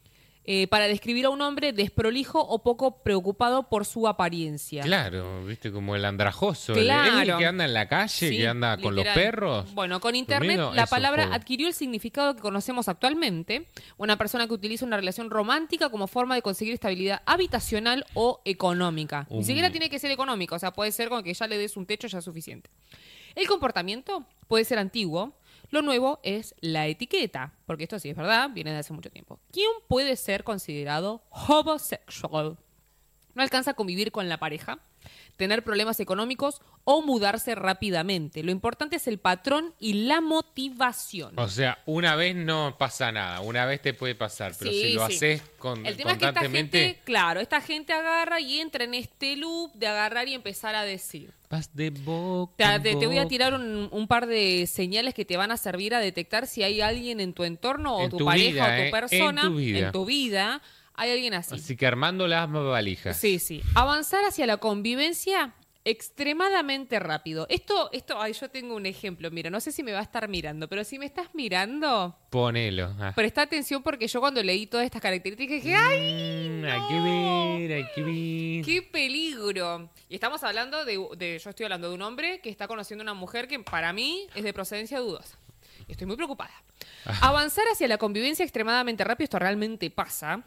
[SPEAKER 3] Para describir a un hombre desprolijo o poco preocupado por su apariencia.
[SPEAKER 1] Claro, viste, como el andrajoso.
[SPEAKER 3] Claro.
[SPEAKER 1] El que anda en la calle,
[SPEAKER 3] Sí,
[SPEAKER 1] que anda con los
[SPEAKER 3] literal.
[SPEAKER 1] perros.
[SPEAKER 3] Bueno, con internet
[SPEAKER 1] Durmiendo,
[SPEAKER 3] la
[SPEAKER 1] eso,
[SPEAKER 3] palabra
[SPEAKER 1] hobo.
[SPEAKER 3] adquirió el significado que conocemos actualmente. Una persona que utiliza una relación romántica como forma de conseguir estabilidad habitacional o económica. Ni siquiera tiene que ser económica, o sea, puede ser con que ya le des un techo ya es suficiente. El comportamiento puede ser antiguo. Lo nuevo es la etiqueta, porque esto sí es verdad, viene de hace mucho tiempo. ¿Quién puede ser considerado homosexual? No alcanza a convivir con la pareja, tener problemas económicos o mudarse rápidamente. Lo importante es el patrón y la motivación.
[SPEAKER 1] O sea, una vez no pasa nada, una vez te puede pasar, pero
[SPEAKER 3] Sí,
[SPEAKER 1] si lo
[SPEAKER 3] sí.
[SPEAKER 1] haces
[SPEAKER 3] El tema es que esta
[SPEAKER 1] constantemente...
[SPEAKER 3] gente, claro, esta gente agarra y entra en este loop de agarrar y empezar a decir.
[SPEAKER 1] Vas de boca
[SPEAKER 3] Te voy a
[SPEAKER 1] boca.
[SPEAKER 3] tirar un par de señales que te van a servir a detectar si hay alguien en tu entorno o
[SPEAKER 1] En
[SPEAKER 3] tu
[SPEAKER 1] tu
[SPEAKER 3] pareja
[SPEAKER 1] vida,
[SPEAKER 3] o tu persona.
[SPEAKER 1] en tu vida.
[SPEAKER 3] Hay alguien así.
[SPEAKER 1] Así que armando las valijas.
[SPEAKER 3] Sí, sí. Avanzar hacia la convivencia extremadamente rápido. Ay, yo tengo un ejemplo. Mira, no sé si me va a estar mirando, pero si me estás mirando,
[SPEAKER 1] Ponelo.
[SPEAKER 3] presta atención porque yo cuando leí todas estas características dije, ¡ay!
[SPEAKER 1] Hay que ver, hay que ver.
[SPEAKER 3] ¡Qué peligro! Y estamos hablando yo estoy hablando de un hombre que está conociendo a una mujer que para mí es de procedencia dudosa. Y estoy muy preocupada. Avanzar hacia la convivencia extremadamente rápido, esto realmente pasa.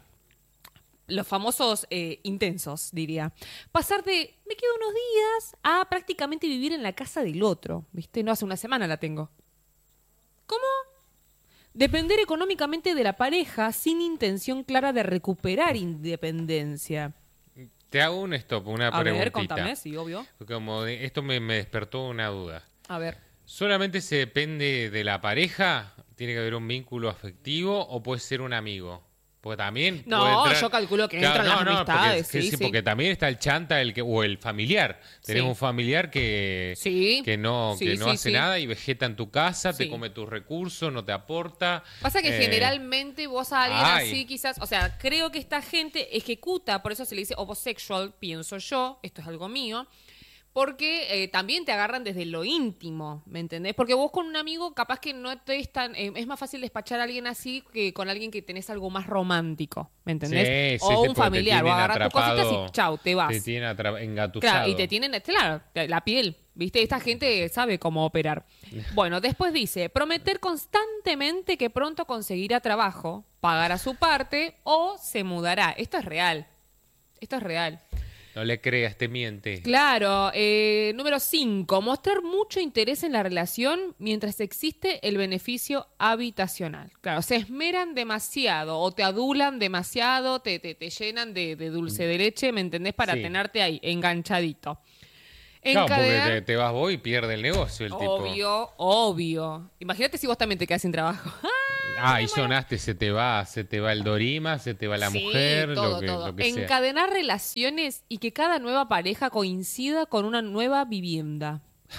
[SPEAKER 3] Los famosos intensos, diría. Pasar de me quedo unos días a prácticamente vivir en la casa del otro. ¿Viste? No, hace una semana la tengo. ¿Cómo? Depender económicamente de la pareja sin intención clara de recuperar independencia.
[SPEAKER 1] Te hago un stop, una
[SPEAKER 3] A
[SPEAKER 1] preguntita.
[SPEAKER 3] ver, contame, sí, obvio.
[SPEAKER 1] Como esto me despertó una duda.
[SPEAKER 3] A ver.
[SPEAKER 1] ¿Solamente se depende de la pareja? ¿Tiene que haber un vínculo afectivo o puede ser un amigo? Porque también
[SPEAKER 3] No,
[SPEAKER 1] puede entrar...
[SPEAKER 3] yo calculo que entran las amistades,
[SPEAKER 1] porque,
[SPEAKER 3] sí.
[SPEAKER 1] porque también está el chanta o el familiar. Tenés
[SPEAKER 3] Sí.
[SPEAKER 1] un familiar que no hace nada y vegeta en tu casa, te
[SPEAKER 3] Sí.
[SPEAKER 1] come tus recursos, no te aporta.
[SPEAKER 3] Pasa que generalmente vos a alguien
[SPEAKER 1] Ay.
[SPEAKER 3] así quizás, o sea, creo que esta gente ejecuta, por eso se le dice homosexual, pienso yo, esto es algo mío, porque también te agarran desde lo íntimo, ¿me entendés? Porque vos con un amigo capaz que no te es tan... es más fácil despachar a alguien así que con alguien que tenés algo más romántico, ¿me entendés?
[SPEAKER 1] Sí,
[SPEAKER 3] o
[SPEAKER 1] sí,
[SPEAKER 3] un
[SPEAKER 1] porque
[SPEAKER 3] familiar,
[SPEAKER 1] te
[SPEAKER 3] o
[SPEAKER 1] tienen
[SPEAKER 3] agarrar tus cositas
[SPEAKER 1] atrapado,
[SPEAKER 3] y chau, te vas.
[SPEAKER 1] Te tienen engatusado.
[SPEAKER 3] Claro, y te tienen, claro, la piel, ¿viste? Esta gente sabe cómo operar. Bueno, después dice, prometer constantemente que pronto conseguirá trabajo, pagará su parte o se mudará. Esto es real. Esto es real.
[SPEAKER 1] No le creas, te miente.
[SPEAKER 3] Claro. Número 5. Mostrar mucho interés en la relación mientras existe el beneficio habitacional. Claro, se esmeran demasiado o te adulan demasiado, te llenan de dulce de leche, ¿me entendés? Para
[SPEAKER 1] Sí.
[SPEAKER 3] tenerte ahí, enganchadito.
[SPEAKER 1] Claro,
[SPEAKER 3] Encadenar-
[SPEAKER 1] porque te vas vos y pierde el negocio el tipo.
[SPEAKER 3] Obvio. Imagínate si vos también te quedás sin trabajo.
[SPEAKER 1] Y sonaste, se te va el dorima, se te va la
[SPEAKER 3] Sí,
[SPEAKER 1] mujer,
[SPEAKER 3] todo.
[SPEAKER 1] lo que sea.
[SPEAKER 3] Encadenar relaciones y que cada nueva pareja coincida con una nueva vivienda.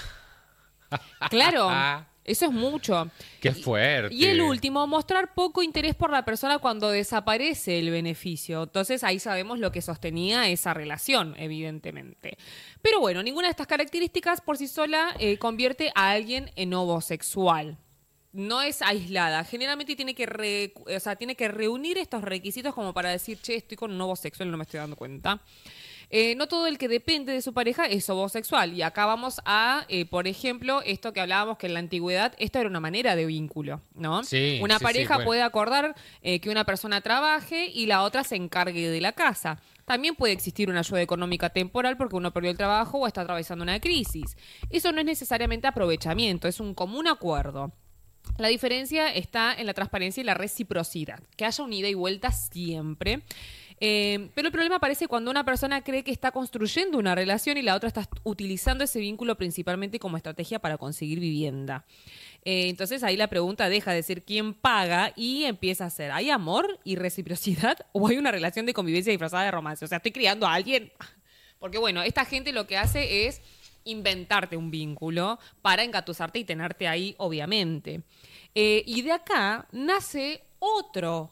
[SPEAKER 3] Claro, eso es mucho.
[SPEAKER 1] Qué fuerte.
[SPEAKER 3] Y el último, mostrar poco interés por la persona cuando desaparece el beneficio. Entonces ahí sabemos lo que sostenía esa relación, evidentemente. Pero bueno, ninguna de estas características por sí sola convierte a alguien en homosexual. No es aislada. Generalmente tiene que tiene que reunir estos requisitos como para decir, che, estoy con un homosexual y no me estoy dando cuenta. No todo el que depende de su pareja es homosexual. Y acá vamos a, por ejemplo, esto que hablábamos que en la antigüedad, esto era una manera de vínculo, ¿no?
[SPEAKER 1] Sí,
[SPEAKER 3] una
[SPEAKER 1] sí,
[SPEAKER 3] pareja
[SPEAKER 1] sí, bueno.
[SPEAKER 3] puede acordar que una persona trabaje y la otra se encargue de la casa. También puede existir una ayuda económica temporal porque uno perdió el trabajo o está atravesando una crisis. Eso no es necesariamente aprovechamiento, es un común acuerdo. La diferencia está en la transparencia y la reciprocidad. Que haya un ida y vuelta siempre. Pero el problema aparece cuando una persona cree que está construyendo una relación y la otra está utilizando ese vínculo principalmente como estrategia para conseguir vivienda. Entonces ahí la pregunta deja de ser quién paga y empieza a ser, ¿hay amor y reciprocidad o hay una relación de convivencia disfrazada de romance? O sea, ¿estoy criando a alguien? Porque bueno, esta gente lo que hace es inventarte un vínculo para engatusarte y tenerte ahí, obviamente. Y de acá nace otro,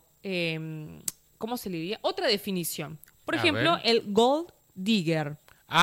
[SPEAKER 3] ¿cómo se le diría? Otra definición. Por
[SPEAKER 1] A
[SPEAKER 3] ejemplo,
[SPEAKER 1] ver.
[SPEAKER 3] el gold digger.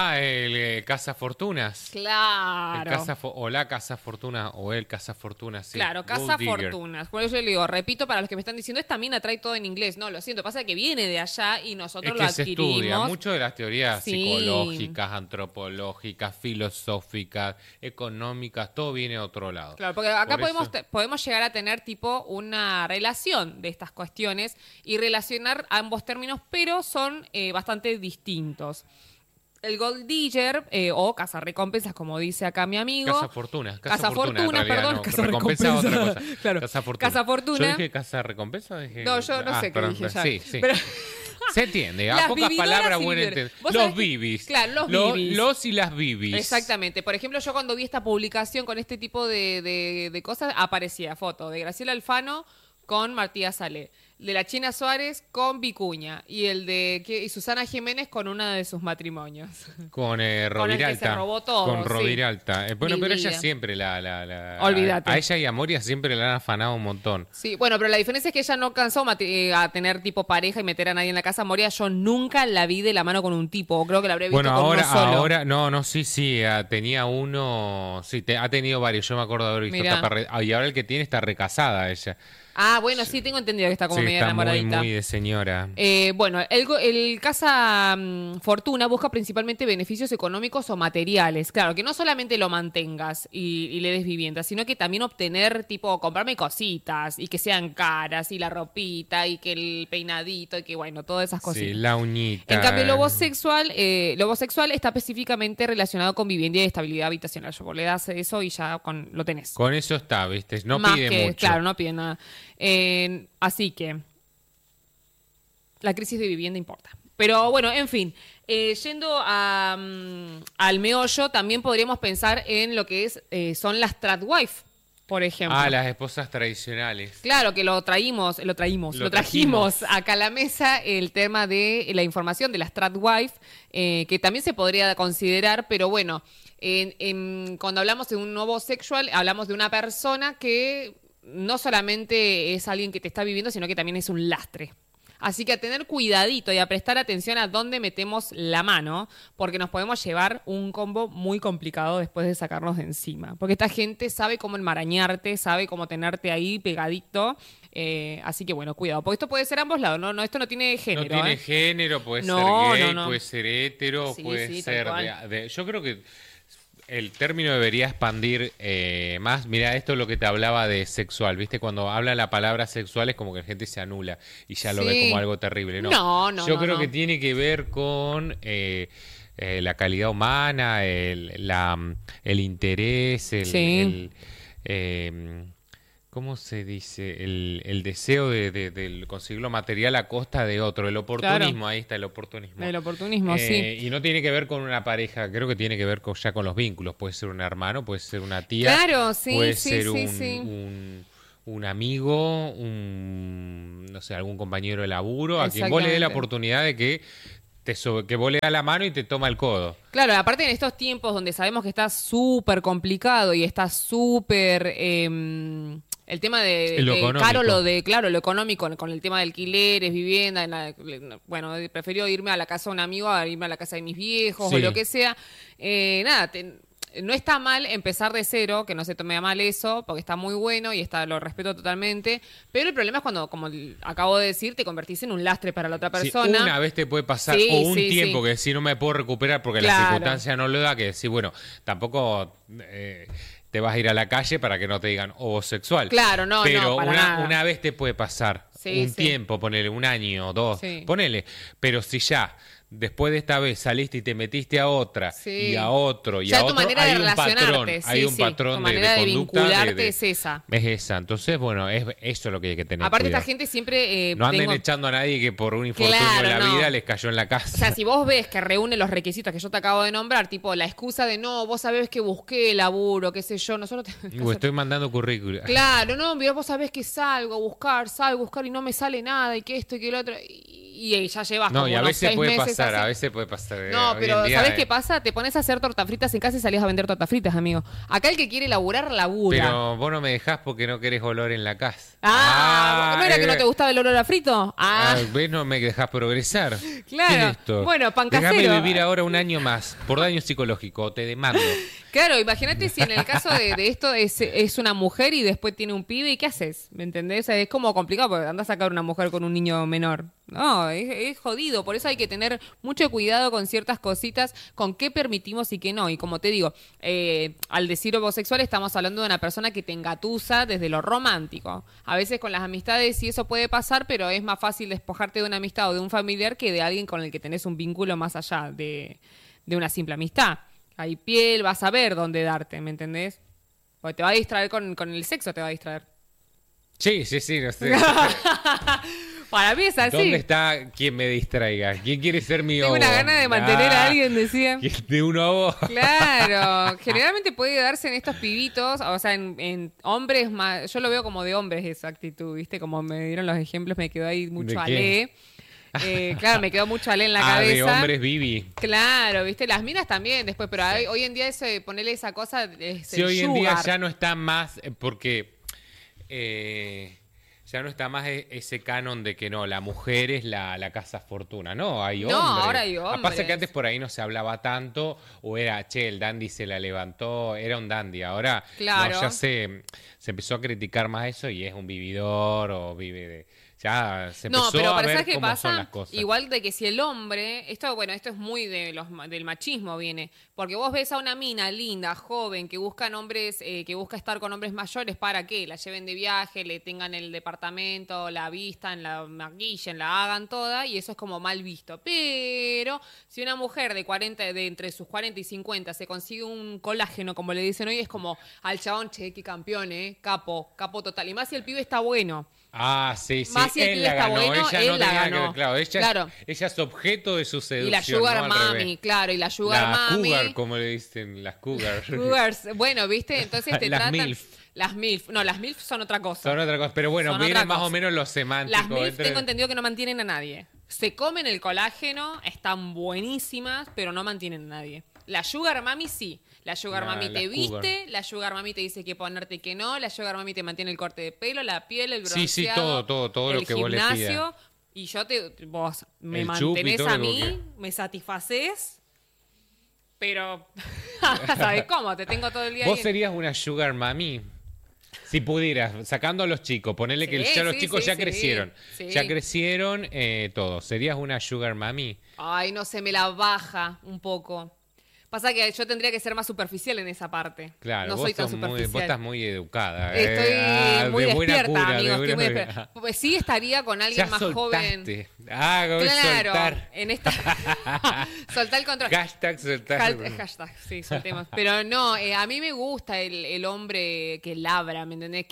[SPEAKER 1] El cazafortunas.
[SPEAKER 3] Claro.
[SPEAKER 1] O la cazafortuna o el cazafortunas. Sí.
[SPEAKER 3] Claro,
[SPEAKER 1] Gold
[SPEAKER 3] casa
[SPEAKER 1] digger.
[SPEAKER 3] fortunas. Por eso le digo, repito, para los que me están diciendo, esta mina trae todo en inglés. No, lo siento, pasa que viene de allá y nosotros
[SPEAKER 1] Es
[SPEAKER 3] lo
[SPEAKER 1] que se
[SPEAKER 3] adquirimos.
[SPEAKER 1] estudia mucho de las teorías
[SPEAKER 3] Sí.
[SPEAKER 1] psicológicas, antropológicas, filosóficas, económicas, todo viene de otro lado.
[SPEAKER 3] Claro, porque acá
[SPEAKER 1] Por eso-
[SPEAKER 3] podemos llegar a tener tipo una relación de estas cuestiones y relacionar ambos términos, pero son bastante distintos. El gold digger o cazarrecompensas, como dice acá mi amigo.
[SPEAKER 1] Cazafortunas,
[SPEAKER 3] Cazafortunas, perdón,
[SPEAKER 1] recompensa es otra cosa.
[SPEAKER 3] Claro.
[SPEAKER 1] Cazafortuna.
[SPEAKER 3] Cazafortuna.
[SPEAKER 1] ¿Yo dije cazarrecompensa?
[SPEAKER 3] No, yo no sé qué
[SPEAKER 1] perdón,
[SPEAKER 3] dije ya.
[SPEAKER 1] Sí, sí.
[SPEAKER 3] Pero-
[SPEAKER 1] Se entiende, a
[SPEAKER 3] Las
[SPEAKER 1] pocas
[SPEAKER 3] vividoras
[SPEAKER 1] palabras,
[SPEAKER 3] y
[SPEAKER 1] buen
[SPEAKER 3] vividores.
[SPEAKER 1] entender.
[SPEAKER 3] Vos
[SPEAKER 1] Los
[SPEAKER 3] sabés que-
[SPEAKER 1] bibis.
[SPEAKER 3] Claro, los bibis.
[SPEAKER 1] Los y las bibis.
[SPEAKER 3] Exactamente. Por ejemplo, yo cuando vi esta publicación con este tipo de cosas, aparecía foto de Graciela Alfano con Martía Salé, de la China Suárez con Vicuña y y Susana Jiménez con uno de sus matrimonios.
[SPEAKER 1] Con
[SPEAKER 3] Con el que
[SPEAKER 1] Roviralta.
[SPEAKER 3] se robó todo,
[SPEAKER 1] Con
[SPEAKER 3] sí.
[SPEAKER 1] Roviralta. Bueno,
[SPEAKER 3] Mi
[SPEAKER 1] pero ella
[SPEAKER 3] vida.
[SPEAKER 1] siempre
[SPEAKER 3] Olvídate.
[SPEAKER 1] A ella y a Moria siempre la han afanado un montón.
[SPEAKER 3] Sí, bueno, pero la diferencia es que ella no alcanzó a tener tipo pareja y meter a nadie en la casa. Moria, yo nunca la vi de la mano con un tipo, o creo que la habré visto
[SPEAKER 1] Bueno,
[SPEAKER 3] con uno solo.
[SPEAKER 1] ahora, no, sí, tenía uno, sí, ha tenido varios, yo me acuerdo de haber visto
[SPEAKER 3] Mirá.
[SPEAKER 1] y ahora el que tiene está recasada ella.
[SPEAKER 3] Ah, bueno, sí, tengo entendido que está como
[SPEAKER 1] Sí,
[SPEAKER 3] media
[SPEAKER 1] está muy,
[SPEAKER 3] enamoradita.
[SPEAKER 1] muy de señora.
[SPEAKER 3] Bueno, el Casa Fortuna busca principalmente beneficios económicos o materiales. Claro, que no solamente lo mantengas y le des vivienda, sino que también obtener, tipo, comprarme cositas y que sean caras y la ropita y que el peinadito y que, bueno, todas esas cositas.
[SPEAKER 1] Sí, la uñita.
[SPEAKER 3] En cambio, el lobo sexual está específicamente relacionado con vivienda y estabilidad habitacional. Yo le das eso y ya lo tenés.
[SPEAKER 1] Con eso está, ¿viste? No
[SPEAKER 3] Más
[SPEAKER 1] pide
[SPEAKER 3] que,
[SPEAKER 1] mucho.
[SPEAKER 3] Claro, no pide nada. Así que la crisis de vivienda importa. Pero bueno, en fin, yendo al meollo, también podríamos pensar en lo que son las tradwife, por ejemplo.
[SPEAKER 1] Las esposas tradicionales.
[SPEAKER 3] Claro que lo trajimos acá a la mesa, el tema de la información de las tradwife, que también se podría considerar, pero bueno, cuando hablamos de un nuevo sexual, hablamos de una persona que no solamente es alguien que te está viviendo, sino que también es un lastre. Así que a tener cuidadito y a prestar atención a dónde metemos la mano, porque nos podemos llevar un combo muy complicado después de sacarnos de encima. Porque esta gente sabe cómo enmarañarte, sabe cómo tenerte ahí pegadito. Así que bueno, cuidado. Porque esto puede ser ambos lados, ¿no? Esto no tiene género.
[SPEAKER 1] No tiene género, puede
[SPEAKER 3] No,
[SPEAKER 1] ser gay,
[SPEAKER 3] no.
[SPEAKER 1] puede ser hetero,
[SPEAKER 3] Sí,
[SPEAKER 1] puede
[SPEAKER 3] sí,
[SPEAKER 1] ser
[SPEAKER 3] tal cual.
[SPEAKER 1] yo creo que el término debería expandir más. Mira, esto es lo que te hablaba de sexual, ¿viste? Cuando habla la palabra sexual es como que la gente se anula y ya lo ve como algo terrible. No, Yo creo que tiene que ver con la calidad humana, el interés, ¿cómo se dice? El deseo de conseguir lo material a costa de otro. El oportunismo, claro. Ahí está el oportunismo.
[SPEAKER 3] El oportunismo, sí.
[SPEAKER 1] Y no tiene que ver con una pareja, creo que tiene que ver ya con los vínculos. Puede ser un hermano, puede ser una tía.
[SPEAKER 3] Claro, sí,
[SPEAKER 1] puede
[SPEAKER 3] sí,
[SPEAKER 1] ser
[SPEAKER 3] sí,
[SPEAKER 1] un amigo, no sé, algún compañero de laburo, a quien vos le dé la oportunidad de que vos le das la mano y te toma el codo.
[SPEAKER 3] Claro, aparte en estos tiempos donde sabemos que está súper complicado y está súper... el tema de caro, lo económico, con el tema de alquileres, vivienda, bueno, prefiero irme a la casa de un amigo a irme a la casa de mis viejos o lo que sea. No está mal empezar de cero, que no se tome a mal eso, porque está muy bueno y lo respeto totalmente, pero el problema es cuando, como acabo de decir, te convertís en un lastre para la otra persona.
[SPEAKER 1] Sí, una vez te puede pasar, o un tiempo que si no me puedo recuperar porque la circunstancia no lo da, que decir, bueno, tampoco... te vas a ir a la calle para que no te digan homosexual.
[SPEAKER 3] Claro, no,
[SPEAKER 1] pero
[SPEAKER 3] para nada.
[SPEAKER 1] Una vez te puede pasar tiempo, ponele un año, 2, ponele. Pero si ya después de esta vez saliste y te metiste a otra y a otro y
[SPEAKER 3] ya
[SPEAKER 1] a otro,
[SPEAKER 3] hay un patrón,
[SPEAKER 1] hay un patrón
[SPEAKER 3] tu manera de vincularte es esa.
[SPEAKER 1] Es esa. Entonces, bueno, eso es lo que hay que tener.
[SPEAKER 3] Aparte
[SPEAKER 1] cuidado.
[SPEAKER 3] Esta gente siempre...
[SPEAKER 1] no anden echando a nadie que por un infortunio de la vida les cayó en la casa.
[SPEAKER 3] O sea, si vos ves que reúne los requisitos que yo te acabo de nombrar, tipo la excusa de no, vos sabés que busqué laburo, qué sé yo, nosotros...
[SPEAKER 1] estoy mandando currículum.
[SPEAKER 3] Claro, no, vos sabés que salgo a buscar y no me sale nada y que esto y que lo otro... Y ya llevas como
[SPEAKER 1] y a veces puede pasar,
[SPEAKER 3] así.
[SPEAKER 1] a veces puede pasar.
[SPEAKER 3] No, pero ¿sabés qué pasa? Te pones a hacer tortas fritas en casa y salís a vender tortas fritas, amigo. Acá el que quiere laburar, labura.
[SPEAKER 1] Pero vos no me dejás porque no querés olor en la casa.
[SPEAKER 3] ¿No era que no te gustaba el olor a frito?
[SPEAKER 1] Vos no me dejás progresar.
[SPEAKER 3] Claro.
[SPEAKER 1] ¿Qué es esto?
[SPEAKER 3] Bueno, pan casero.
[SPEAKER 1] Déjame vivir ahora un año más, por daño psicológico, te demando.
[SPEAKER 3] Claro, imagínate si en el caso de esto es una mujer y después tiene un pibe, ¿y qué haces? ¿Me entendés? Es como complicado porque andás a sacar una mujer con un niño menor. No, es jodido. Por eso hay que tener mucho cuidado con ciertas cositas, con qué permitimos y qué no. Y como te digo, al decir homosexual estamos hablando de una persona que te engatusa desde lo romántico. A veces con las amistades sí eso puede pasar, pero es más fácil despojarte de una amistad o de un familiar que de alguien con el que tenés un vínculo más allá de una simple amistad. Hay piel, vas a ver dónde darte, ¿me entendés? Porque te va a distraer con el sexo, te va a distraer.
[SPEAKER 1] Sí, no sé.
[SPEAKER 3] Para mí es así.
[SPEAKER 1] ¿Dónde está quien me distraiga? ¿Quién quiere ser mi
[SPEAKER 3] Tengo una gana de mantener a alguien, decía.
[SPEAKER 1] De uno a vos.
[SPEAKER 3] Claro. Generalmente puede darse en estos pibitos, o sea, en hombres más... Yo lo veo como de hombres esa actitud, ¿viste? Como me dieron los ejemplos, me quedó ahí mucho alé. Claro, me quedó mucho alé en la cabeza.
[SPEAKER 1] De hombres Vivi.
[SPEAKER 3] Claro, viste, las minas también después, pero hoy en día eso de ponerle esa cosa es
[SPEAKER 1] sí, hoy en día ya no está más, porque ya no está más ese canon de que no, la mujer es la casa fortuna, no, hay hombres.
[SPEAKER 3] No, ahora hay hombres.
[SPEAKER 1] Pasa que antes por ahí no se hablaba tanto, o era, el dandy se la levantó, era un dandy, ahora
[SPEAKER 3] claro.
[SPEAKER 1] No, ya se empezó a criticar más eso y es un vividor o vive de... Ya se empezó a ver cómo son las cosas.
[SPEAKER 3] Igual de que si el hombre, esto es muy del machismo viene, porque vos ves a una mina linda, joven, que buscan hombres, que busca estar con hombres mayores para que la lleven de viaje, le tengan el departamento, la vistan, la maquillen, la hagan toda, y eso es como mal visto. Pero si una mujer de entre sus 40 y 50 se consigue un colágeno, como le dicen hoy, es como al chabón, che, qué campeón, capo total. Y más si el pibe está bueno.
[SPEAKER 1] Ah, sí.
[SPEAKER 3] Más si el pibe está bueno,
[SPEAKER 1] ella
[SPEAKER 3] él la ganó.
[SPEAKER 1] Claro, ella es objeto de su seducción.
[SPEAKER 3] Y la sugar mami, claro, y la sugar mami.
[SPEAKER 1] La cougar, como le dicen, las cougars.
[SPEAKER 3] Cougars, bueno, ¿viste? Entonces te
[SPEAKER 1] las
[SPEAKER 3] tratan...
[SPEAKER 1] MILF.
[SPEAKER 3] Las MILF. No, las MILF son otra cosa.
[SPEAKER 1] Son otra cosa, pero bueno, vienen más o menos los semánticos.
[SPEAKER 3] Las MILF tengo entendido que no mantienen a nadie. Se comen el colágeno, están buenísimas, pero no mantienen a nadie. La sugar mami sí. La sugar mami te viste, la sugar mami te dice que ponerte y que no, la sugar mami te mantiene el corte de pelo, la piel, el bronceado,
[SPEAKER 1] sí, todo lo que vos le pidas.
[SPEAKER 3] Y vos me mantenés a mí, me satisfaces, pero ¿sabes cómo? Te tengo todo el día
[SPEAKER 1] ¿Vos
[SPEAKER 3] ahí.
[SPEAKER 1] serías una sugar mami? Si pudieras, sacando a los chicos, ponerle que ya los chicos ya crecieron.
[SPEAKER 3] Sí.
[SPEAKER 1] Ya crecieron todos. ¿Serías una sugar mami?
[SPEAKER 3] Ay, no sé, me la baja un poco. Pasa que yo tendría que ser más superficial en esa parte.
[SPEAKER 1] Claro,
[SPEAKER 3] no
[SPEAKER 1] vos
[SPEAKER 3] soy tan
[SPEAKER 1] sos
[SPEAKER 3] superficial.
[SPEAKER 1] vos estás muy educada.
[SPEAKER 3] Estoy muy
[SPEAKER 1] de buena
[SPEAKER 3] despierta,
[SPEAKER 1] cura,
[SPEAKER 3] amigos.
[SPEAKER 1] de
[SPEAKER 3] Estoy muy
[SPEAKER 1] buena-
[SPEAKER 3] despierta. Pues sí estaría con alguien
[SPEAKER 1] Ya
[SPEAKER 3] más joven.
[SPEAKER 1] soltaste. Como
[SPEAKER 3] Claro,
[SPEAKER 1] soltar.
[SPEAKER 3] en esta... Soltar el control.
[SPEAKER 1] Hashtag soltar.
[SPEAKER 3] Hashtag, sí, soltemos. Pero no, a mí me gusta el hombre que labra, ¿me entendés?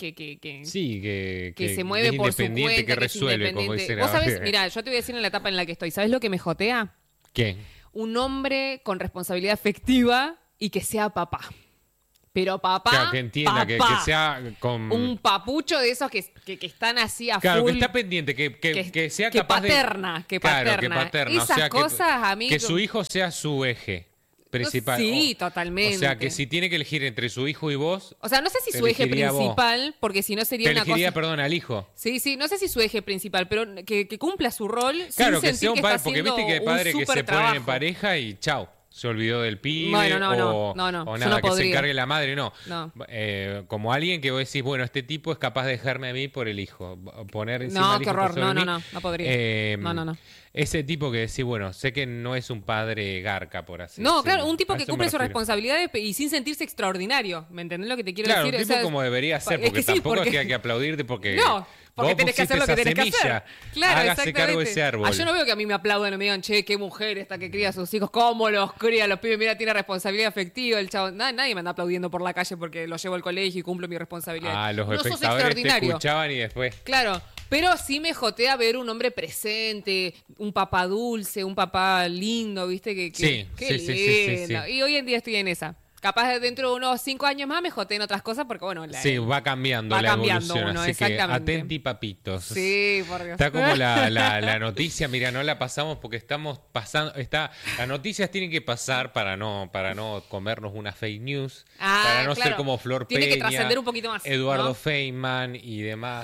[SPEAKER 1] Sí,
[SPEAKER 3] que se mueve
[SPEAKER 1] es
[SPEAKER 3] por su
[SPEAKER 1] independiente,
[SPEAKER 3] cuenta,
[SPEAKER 1] que
[SPEAKER 3] es
[SPEAKER 1] resuelve, como
[SPEAKER 3] independiente.
[SPEAKER 1] dicen
[SPEAKER 3] Vos sabés,
[SPEAKER 1] ahora.
[SPEAKER 3] mirá, yo te voy a decir en la etapa en la que estoy. ¿Sabés lo que me jotea?
[SPEAKER 1] ¿Qué?
[SPEAKER 3] Un hombre con responsabilidad afectiva y que sea papá. Pero papá,
[SPEAKER 1] Claro, que entienda, que sea con...
[SPEAKER 3] un papucho de esos que están así a
[SPEAKER 1] Claro,
[SPEAKER 3] full.
[SPEAKER 1] que está pendiente, que sea
[SPEAKER 3] que
[SPEAKER 1] capaz
[SPEAKER 3] paterna, que
[SPEAKER 1] Claro,
[SPEAKER 3] paterna.
[SPEAKER 1] que paterna.
[SPEAKER 3] Esas
[SPEAKER 1] o sea,
[SPEAKER 3] cosas a mí...
[SPEAKER 1] que su hijo sea su eje principal.
[SPEAKER 3] Sí, totalmente.
[SPEAKER 1] O sea, que si tiene que elegir entre su hijo y vos...
[SPEAKER 3] O sea, no sé si
[SPEAKER 1] te
[SPEAKER 3] su eje
[SPEAKER 1] elegiría vos.
[SPEAKER 3] principal, porque si no sería
[SPEAKER 1] Te
[SPEAKER 3] una
[SPEAKER 1] elegiría,
[SPEAKER 3] cosa...
[SPEAKER 1] perdón, al hijo.
[SPEAKER 3] Sí, no sé si su eje principal, pero que cumpla su rol
[SPEAKER 1] Claro,
[SPEAKER 3] sin
[SPEAKER 1] que
[SPEAKER 3] sentir
[SPEAKER 1] sea un
[SPEAKER 3] que
[SPEAKER 1] padre,
[SPEAKER 3] está
[SPEAKER 1] porque
[SPEAKER 3] haciendo
[SPEAKER 1] viste que hay
[SPEAKER 3] un
[SPEAKER 1] padres que se
[SPEAKER 3] súper
[SPEAKER 1] ponen en
[SPEAKER 3] trabajo.
[SPEAKER 1] pareja y chau. Se olvidó del pibe
[SPEAKER 3] Bueno, no,
[SPEAKER 1] o
[SPEAKER 3] yo
[SPEAKER 1] nada,
[SPEAKER 3] no
[SPEAKER 1] que se
[SPEAKER 3] podría.
[SPEAKER 1] encargue la madre, no.
[SPEAKER 3] No.
[SPEAKER 1] Como alguien que vos decís, bueno, este tipo es capaz de dejarme a mí por el hijo. Poner encima
[SPEAKER 3] No,
[SPEAKER 1] al
[SPEAKER 3] qué
[SPEAKER 1] hijo por
[SPEAKER 3] horror.
[SPEAKER 1] sobre
[SPEAKER 3] No,
[SPEAKER 1] mí.
[SPEAKER 3] no podría. No.
[SPEAKER 1] Ese tipo que decís, bueno, sé que no es un padre garca, por así
[SPEAKER 3] No,
[SPEAKER 1] decirlo.
[SPEAKER 3] claro, un tipo
[SPEAKER 1] A
[SPEAKER 3] que
[SPEAKER 1] eso me
[SPEAKER 3] cumple sus
[SPEAKER 1] refiero.
[SPEAKER 3] responsabilidades y sin sentirse extraordinario. ¿Me entendés lo que te quiero
[SPEAKER 1] Claro,
[SPEAKER 3] decir?
[SPEAKER 1] un tipo como debería ser,
[SPEAKER 3] es
[SPEAKER 1] porque
[SPEAKER 3] que sí,
[SPEAKER 1] tampoco
[SPEAKER 3] porque-
[SPEAKER 1] es que hay que aplaudirte porque...
[SPEAKER 3] No, porque
[SPEAKER 1] vos
[SPEAKER 3] tenés que hacer lo que
[SPEAKER 1] pusiste
[SPEAKER 3] tenés
[SPEAKER 1] esa
[SPEAKER 3] que hacer.
[SPEAKER 1] semilla,
[SPEAKER 3] Claro,
[SPEAKER 1] hágase
[SPEAKER 3] exactamente.
[SPEAKER 1] cargo de ese árbol.
[SPEAKER 3] Yo no veo que a mí me aplaudan y me digan, che, qué mujer esta que cría a sus hijos, cómo los cría, los pibes, mira, tiene responsabilidad afectiva, el chavo. Nadie me anda aplaudiendo por la calle porque lo llevo al colegio y cumplo mi responsabilidad.
[SPEAKER 1] Los
[SPEAKER 3] no sos
[SPEAKER 1] espectadores te
[SPEAKER 3] extraordinario.
[SPEAKER 1] escuchaban y después...
[SPEAKER 3] Claro, pero sí me jotea ver un hombre presente, un papá dulce, un papá lindo, ¿viste?
[SPEAKER 1] Sí,
[SPEAKER 3] qué
[SPEAKER 1] sí, sí, sí, sí,
[SPEAKER 3] lindo.
[SPEAKER 1] sí.
[SPEAKER 3] Y hoy en día estoy en esa. Capaz de dentro de unos 5 años más me joteen otras cosas porque, bueno,
[SPEAKER 1] Sí, va cambiando
[SPEAKER 3] va
[SPEAKER 1] la
[SPEAKER 3] cambiando
[SPEAKER 1] evolución,
[SPEAKER 3] uno,
[SPEAKER 1] así que
[SPEAKER 3] exactamente.
[SPEAKER 1] atenti papitos.
[SPEAKER 3] Sí, por Dios.
[SPEAKER 1] Está como la noticia, mira, no la pasamos porque estamos pasando, las noticias tienen que pasar para no comernos una fake news, para no ser
[SPEAKER 3] claro.
[SPEAKER 1] como Flor
[SPEAKER 3] Tiene
[SPEAKER 1] Peña,
[SPEAKER 3] que trascender un poquito más,
[SPEAKER 1] Eduardo
[SPEAKER 3] ¿no?
[SPEAKER 1] Feynman y demás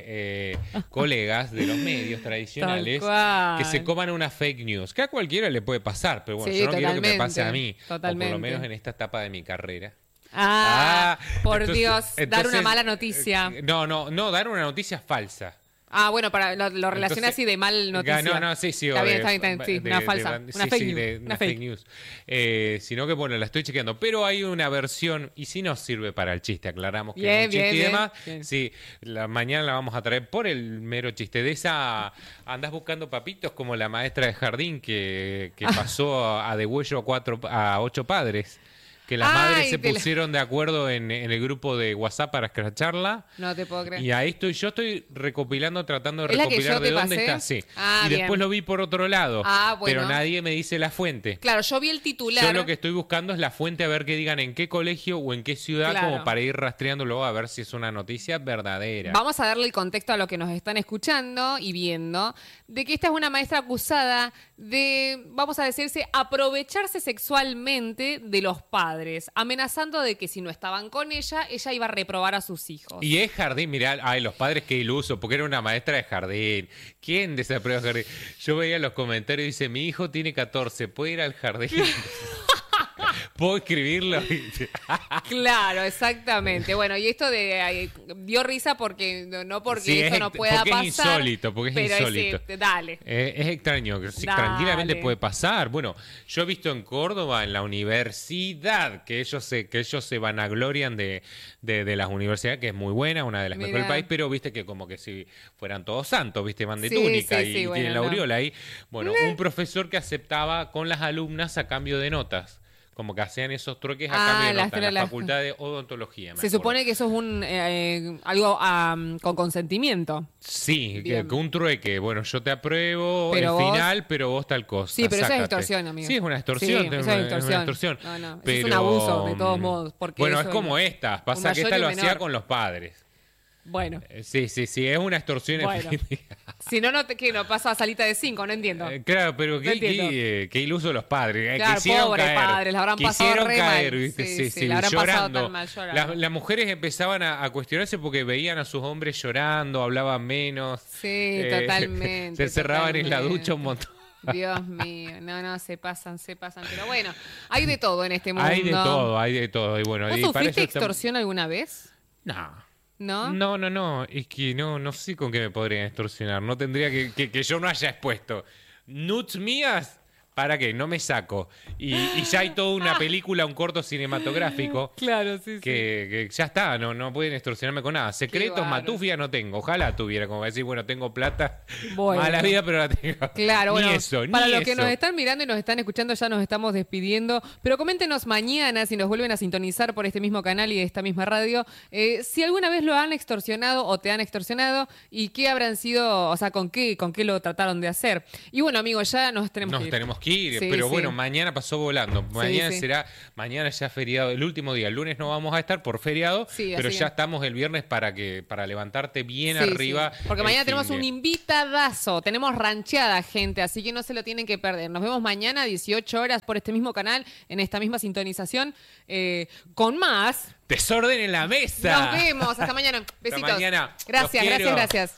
[SPEAKER 1] colegas de los medios tradicionales
[SPEAKER 3] Tal cual.
[SPEAKER 1] que se coman una fake news, que a cualquiera le puede pasar, pero bueno,
[SPEAKER 3] Sí,
[SPEAKER 1] yo no quiero que me pase a
[SPEAKER 3] totalmente,
[SPEAKER 1] mí, o por
[SPEAKER 3] totalmente.
[SPEAKER 1] lo menos en esta etapa de mi carrera.
[SPEAKER 3] Por
[SPEAKER 1] entonces-
[SPEAKER 3] Dios, dar una
[SPEAKER 1] entonces,
[SPEAKER 3] mala noticia.
[SPEAKER 1] No, dar una noticia falsa.
[SPEAKER 3] Bueno, para lo relaciona
[SPEAKER 1] Entonces,
[SPEAKER 3] así de mal noticia.
[SPEAKER 1] No, sí,
[SPEAKER 3] Está bien, está bien, sí, una falsa, una fake news.
[SPEAKER 1] una fake news. Sino que, bueno, la estoy chequeando. Pero hay una versión, y si no sirve para el chiste, aclaramos que
[SPEAKER 3] Bien,
[SPEAKER 1] es un chiste
[SPEAKER 3] bien,
[SPEAKER 1] y
[SPEAKER 3] bien,
[SPEAKER 1] demás.
[SPEAKER 3] bien.
[SPEAKER 1] Sí, mañana la vamos a traer por el mero chiste. De esa, andás buscando papitos como la maestra de jardín que pasó a degüello a 8 padres. Que las madres se pusieron de acuerdo en el grupo de WhatsApp para escracharla.
[SPEAKER 3] No te puedo creer.
[SPEAKER 1] Y ahí yo estoy recopilando, tratando de
[SPEAKER 3] ¿Es la que
[SPEAKER 1] recopilar
[SPEAKER 3] yo
[SPEAKER 1] de
[SPEAKER 3] te
[SPEAKER 1] dónde
[SPEAKER 3] pasé?
[SPEAKER 1] está. Sí.
[SPEAKER 3] Ah,
[SPEAKER 1] y
[SPEAKER 3] bien.
[SPEAKER 1] después lo vi por otro lado.
[SPEAKER 3] Bueno.
[SPEAKER 1] Pero nadie me dice la fuente.
[SPEAKER 3] Claro, yo vi el titular.
[SPEAKER 1] Yo lo que estoy buscando es la fuente, a ver que digan en qué colegio o en qué ciudad,
[SPEAKER 3] Claro.
[SPEAKER 1] como para ir rastreándolo a ver si es una noticia verdadera.
[SPEAKER 3] Vamos a darle el contexto a lo que nos están escuchando y viendo, de que esta es una maestra acusada de, vamos a decirse, aprovecharse sexualmente de los padres, amenazando de que si no estaban con ella iba a reprobar a sus hijos.
[SPEAKER 1] Y es jardín, mirá, los padres qué iluso, porque era una maestra de jardín. ¿Quién desaprueba jardín? Yo veía los comentarios y dice, mi hijo tiene 14, ¿puede ir al jardín? ¿Puedo escribirlo?
[SPEAKER 3] Claro, exactamente. Bueno, y esto dio risa porque no porque
[SPEAKER 1] Sí,
[SPEAKER 3] eso no pueda
[SPEAKER 1] porque
[SPEAKER 3] pasar.
[SPEAKER 1] es insólito, porque es
[SPEAKER 3] pero
[SPEAKER 1] insólito.
[SPEAKER 3] Dale.
[SPEAKER 1] Es extraño, que sí,
[SPEAKER 3] Dale.
[SPEAKER 1] tranquilamente puede pasar. Bueno, yo he visto en Córdoba, en la universidad, que ellos se vanaglorian de las universidades, que es muy buena, una de las mejores del país, pero viste que como que si fueran todos santos, viste, van de
[SPEAKER 3] Sí,
[SPEAKER 1] túnica
[SPEAKER 3] sí,
[SPEAKER 1] y
[SPEAKER 3] sí,
[SPEAKER 1] tienen
[SPEAKER 3] bueno,
[SPEAKER 1] la
[SPEAKER 3] no.
[SPEAKER 1] aureola ahí. Bueno, un profesor que aceptaba con las alumnas a cambio de notas. Como que hacían esos trueques a cambio de notas, en la facultad de odontología.
[SPEAKER 3] Se supone que eso es algo con consentimiento.
[SPEAKER 1] Sí,
[SPEAKER 3] Bien.
[SPEAKER 1] que un trueque. Bueno, yo te apruebo
[SPEAKER 3] Pero
[SPEAKER 1] el
[SPEAKER 3] vos-
[SPEAKER 1] final, pero vos tal cosa.
[SPEAKER 3] Sí, pero eso es
[SPEAKER 1] sácate.
[SPEAKER 3] extorsión, amigo.
[SPEAKER 1] Sí, es una extorsión.
[SPEAKER 3] Sí, eso es
[SPEAKER 1] una
[SPEAKER 3] extorsión.
[SPEAKER 1] extorsión.
[SPEAKER 3] No, eso
[SPEAKER 1] pero,
[SPEAKER 3] es un abuso, de todos modos. Porque
[SPEAKER 1] bueno,
[SPEAKER 3] eso
[SPEAKER 1] es como esta. Pasa
[SPEAKER 3] un
[SPEAKER 1] que esta
[SPEAKER 3] mayor y
[SPEAKER 1] lo
[SPEAKER 3] un
[SPEAKER 1] hacía
[SPEAKER 3] menor.
[SPEAKER 1] con los padres.
[SPEAKER 3] Bueno,
[SPEAKER 1] Sí, es una extorsión.
[SPEAKER 3] Bueno. si no, ¿qué? No pasa a salita de 5, no entiendo.
[SPEAKER 1] Claro, pero
[SPEAKER 3] No entiendo.
[SPEAKER 1] qué iluso los padres.
[SPEAKER 3] Claro,
[SPEAKER 1] Quisieron
[SPEAKER 3] pobres
[SPEAKER 1] caer.
[SPEAKER 3] padres, la habrán pasado
[SPEAKER 1] Quisieron
[SPEAKER 3] re
[SPEAKER 1] caer,
[SPEAKER 3] mal.
[SPEAKER 1] ¿viste?
[SPEAKER 3] Sí,
[SPEAKER 1] Sí,
[SPEAKER 3] la habrán pasado
[SPEAKER 1] llorando.
[SPEAKER 3] tan mal, llorando.
[SPEAKER 1] Las mujeres empezaban a cuestionarse porque veían a sus hombres llorando, hablaban menos.
[SPEAKER 3] Sí, totalmente.
[SPEAKER 1] Se encerraban en la ducha un montón.
[SPEAKER 3] Dios mío, no, se pasan. Pero bueno, hay de todo en este mundo.
[SPEAKER 1] Hay de todo. Y bueno,
[SPEAKER 3] ¿Vos
[SPEAKER 1] y para
[SPEAKER 3] sufriste
[SPEAKER 1] eso estamos-
[SPEAKER 3] extorsión alguna vez?
[SPEAKER 1] No.
[SPEAKER 3] ¿No?
[SPEAKER 1] No, es que no sé con qué me podrían extorsionar. No tendría que yo no haya expuesto nudes mías ¿para qué? No me saco. Y ya hay toda una película, un corto cinematográfico.
[SPEAKER 3] Claro, sí,
[SPEAKER 1] que ya está, no pueden extorsionarme con nada. Secretos, matufia no tengo. Ojalá tuviera, como decir, bueno, tengo plata.
[SPEAKER 3] Bueno.
[SPEAKER 1] Mala vida, pero la tengo.
[SPEAKER 3] Claro,
[SPEAKER 1] ni
[SPEAKER 3] bueno,
[SPEAKER 1] eso, ni
[SPEAKER 3] para los
[SPEAKER 1] eso.
[SPEAKER 3] que nos están mirando y nos están escuchando, ya nos estamos despidiendo. Pero coméntenos mañana, si nos vuelven a sintonizar por este mismo canal y esta misma radio, si alguna vez lo han extorsionado o te han extorsionado y qué habrán sido, o sea, con qué lo trataron de hacer. Y bueno, amigos, ya nos tenemos que ir.
[SPEAKER 1] Sí, pero bueno, mañana pasó volando. Mañana mañana ya feriado, el último día. El lunes no vamos a estar por feriado, pero ya estamos el viernes para levantarte bien arriba.
[SPEAKER 3] Porque mañana tenemos un invitadazo, tenemos rancheada, gente, así que no se lo tienen que perder. Nos vemos mañana a 18 horas por este mismo canal, en esta misma sintonización, con más
[SPEAKER 1] Desorden en la Mesa.
[SPEAKER 3] Nos vemos, hasta mañana. Besitos.
[SPEAKER 1] Hasta mañana.
[SPEAKER 3] Gracias.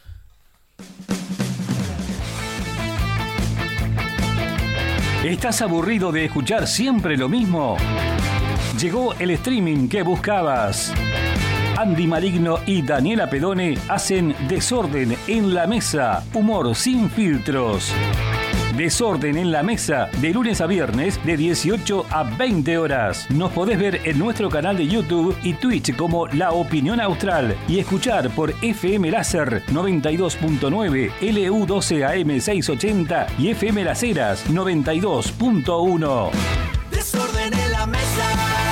[SPEAKER 5] ¿Estás aburrido de escuchar siempre lo mismo? Llegó el streaming que buscabas. Andy Maligno y Daniela Pedone hacen Desorden en la Mesa, humor sin filtros. Desorden en la Mesa, de lunes a viernes, de 18 a 20 horas. Nos podés ver en nuestro canal de YouTube y Twitch como La Opinión Austral y escuchar por FM Láser 92.9, LU12 AM 680 y FM Las Heras 92.1.
[SPEAKER 6] Desorden en la Mesa.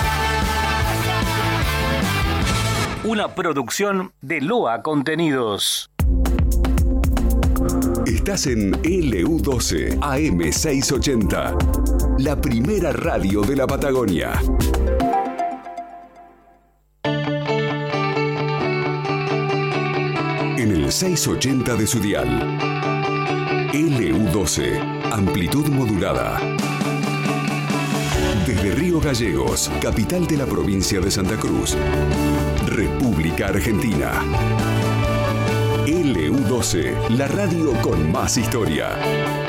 [SPEAKER 5] Una producción de Loa Contenidos.
[SPEAKER 10] Estás en LU12 AM 680, la primera radio de la Patagonia. En el 680 de su dial. LU12, amplitud modulada. Desde Río Gallegos, capital de la provincia de Santa Cruz, República Argentina. LU12, la radio con más historia.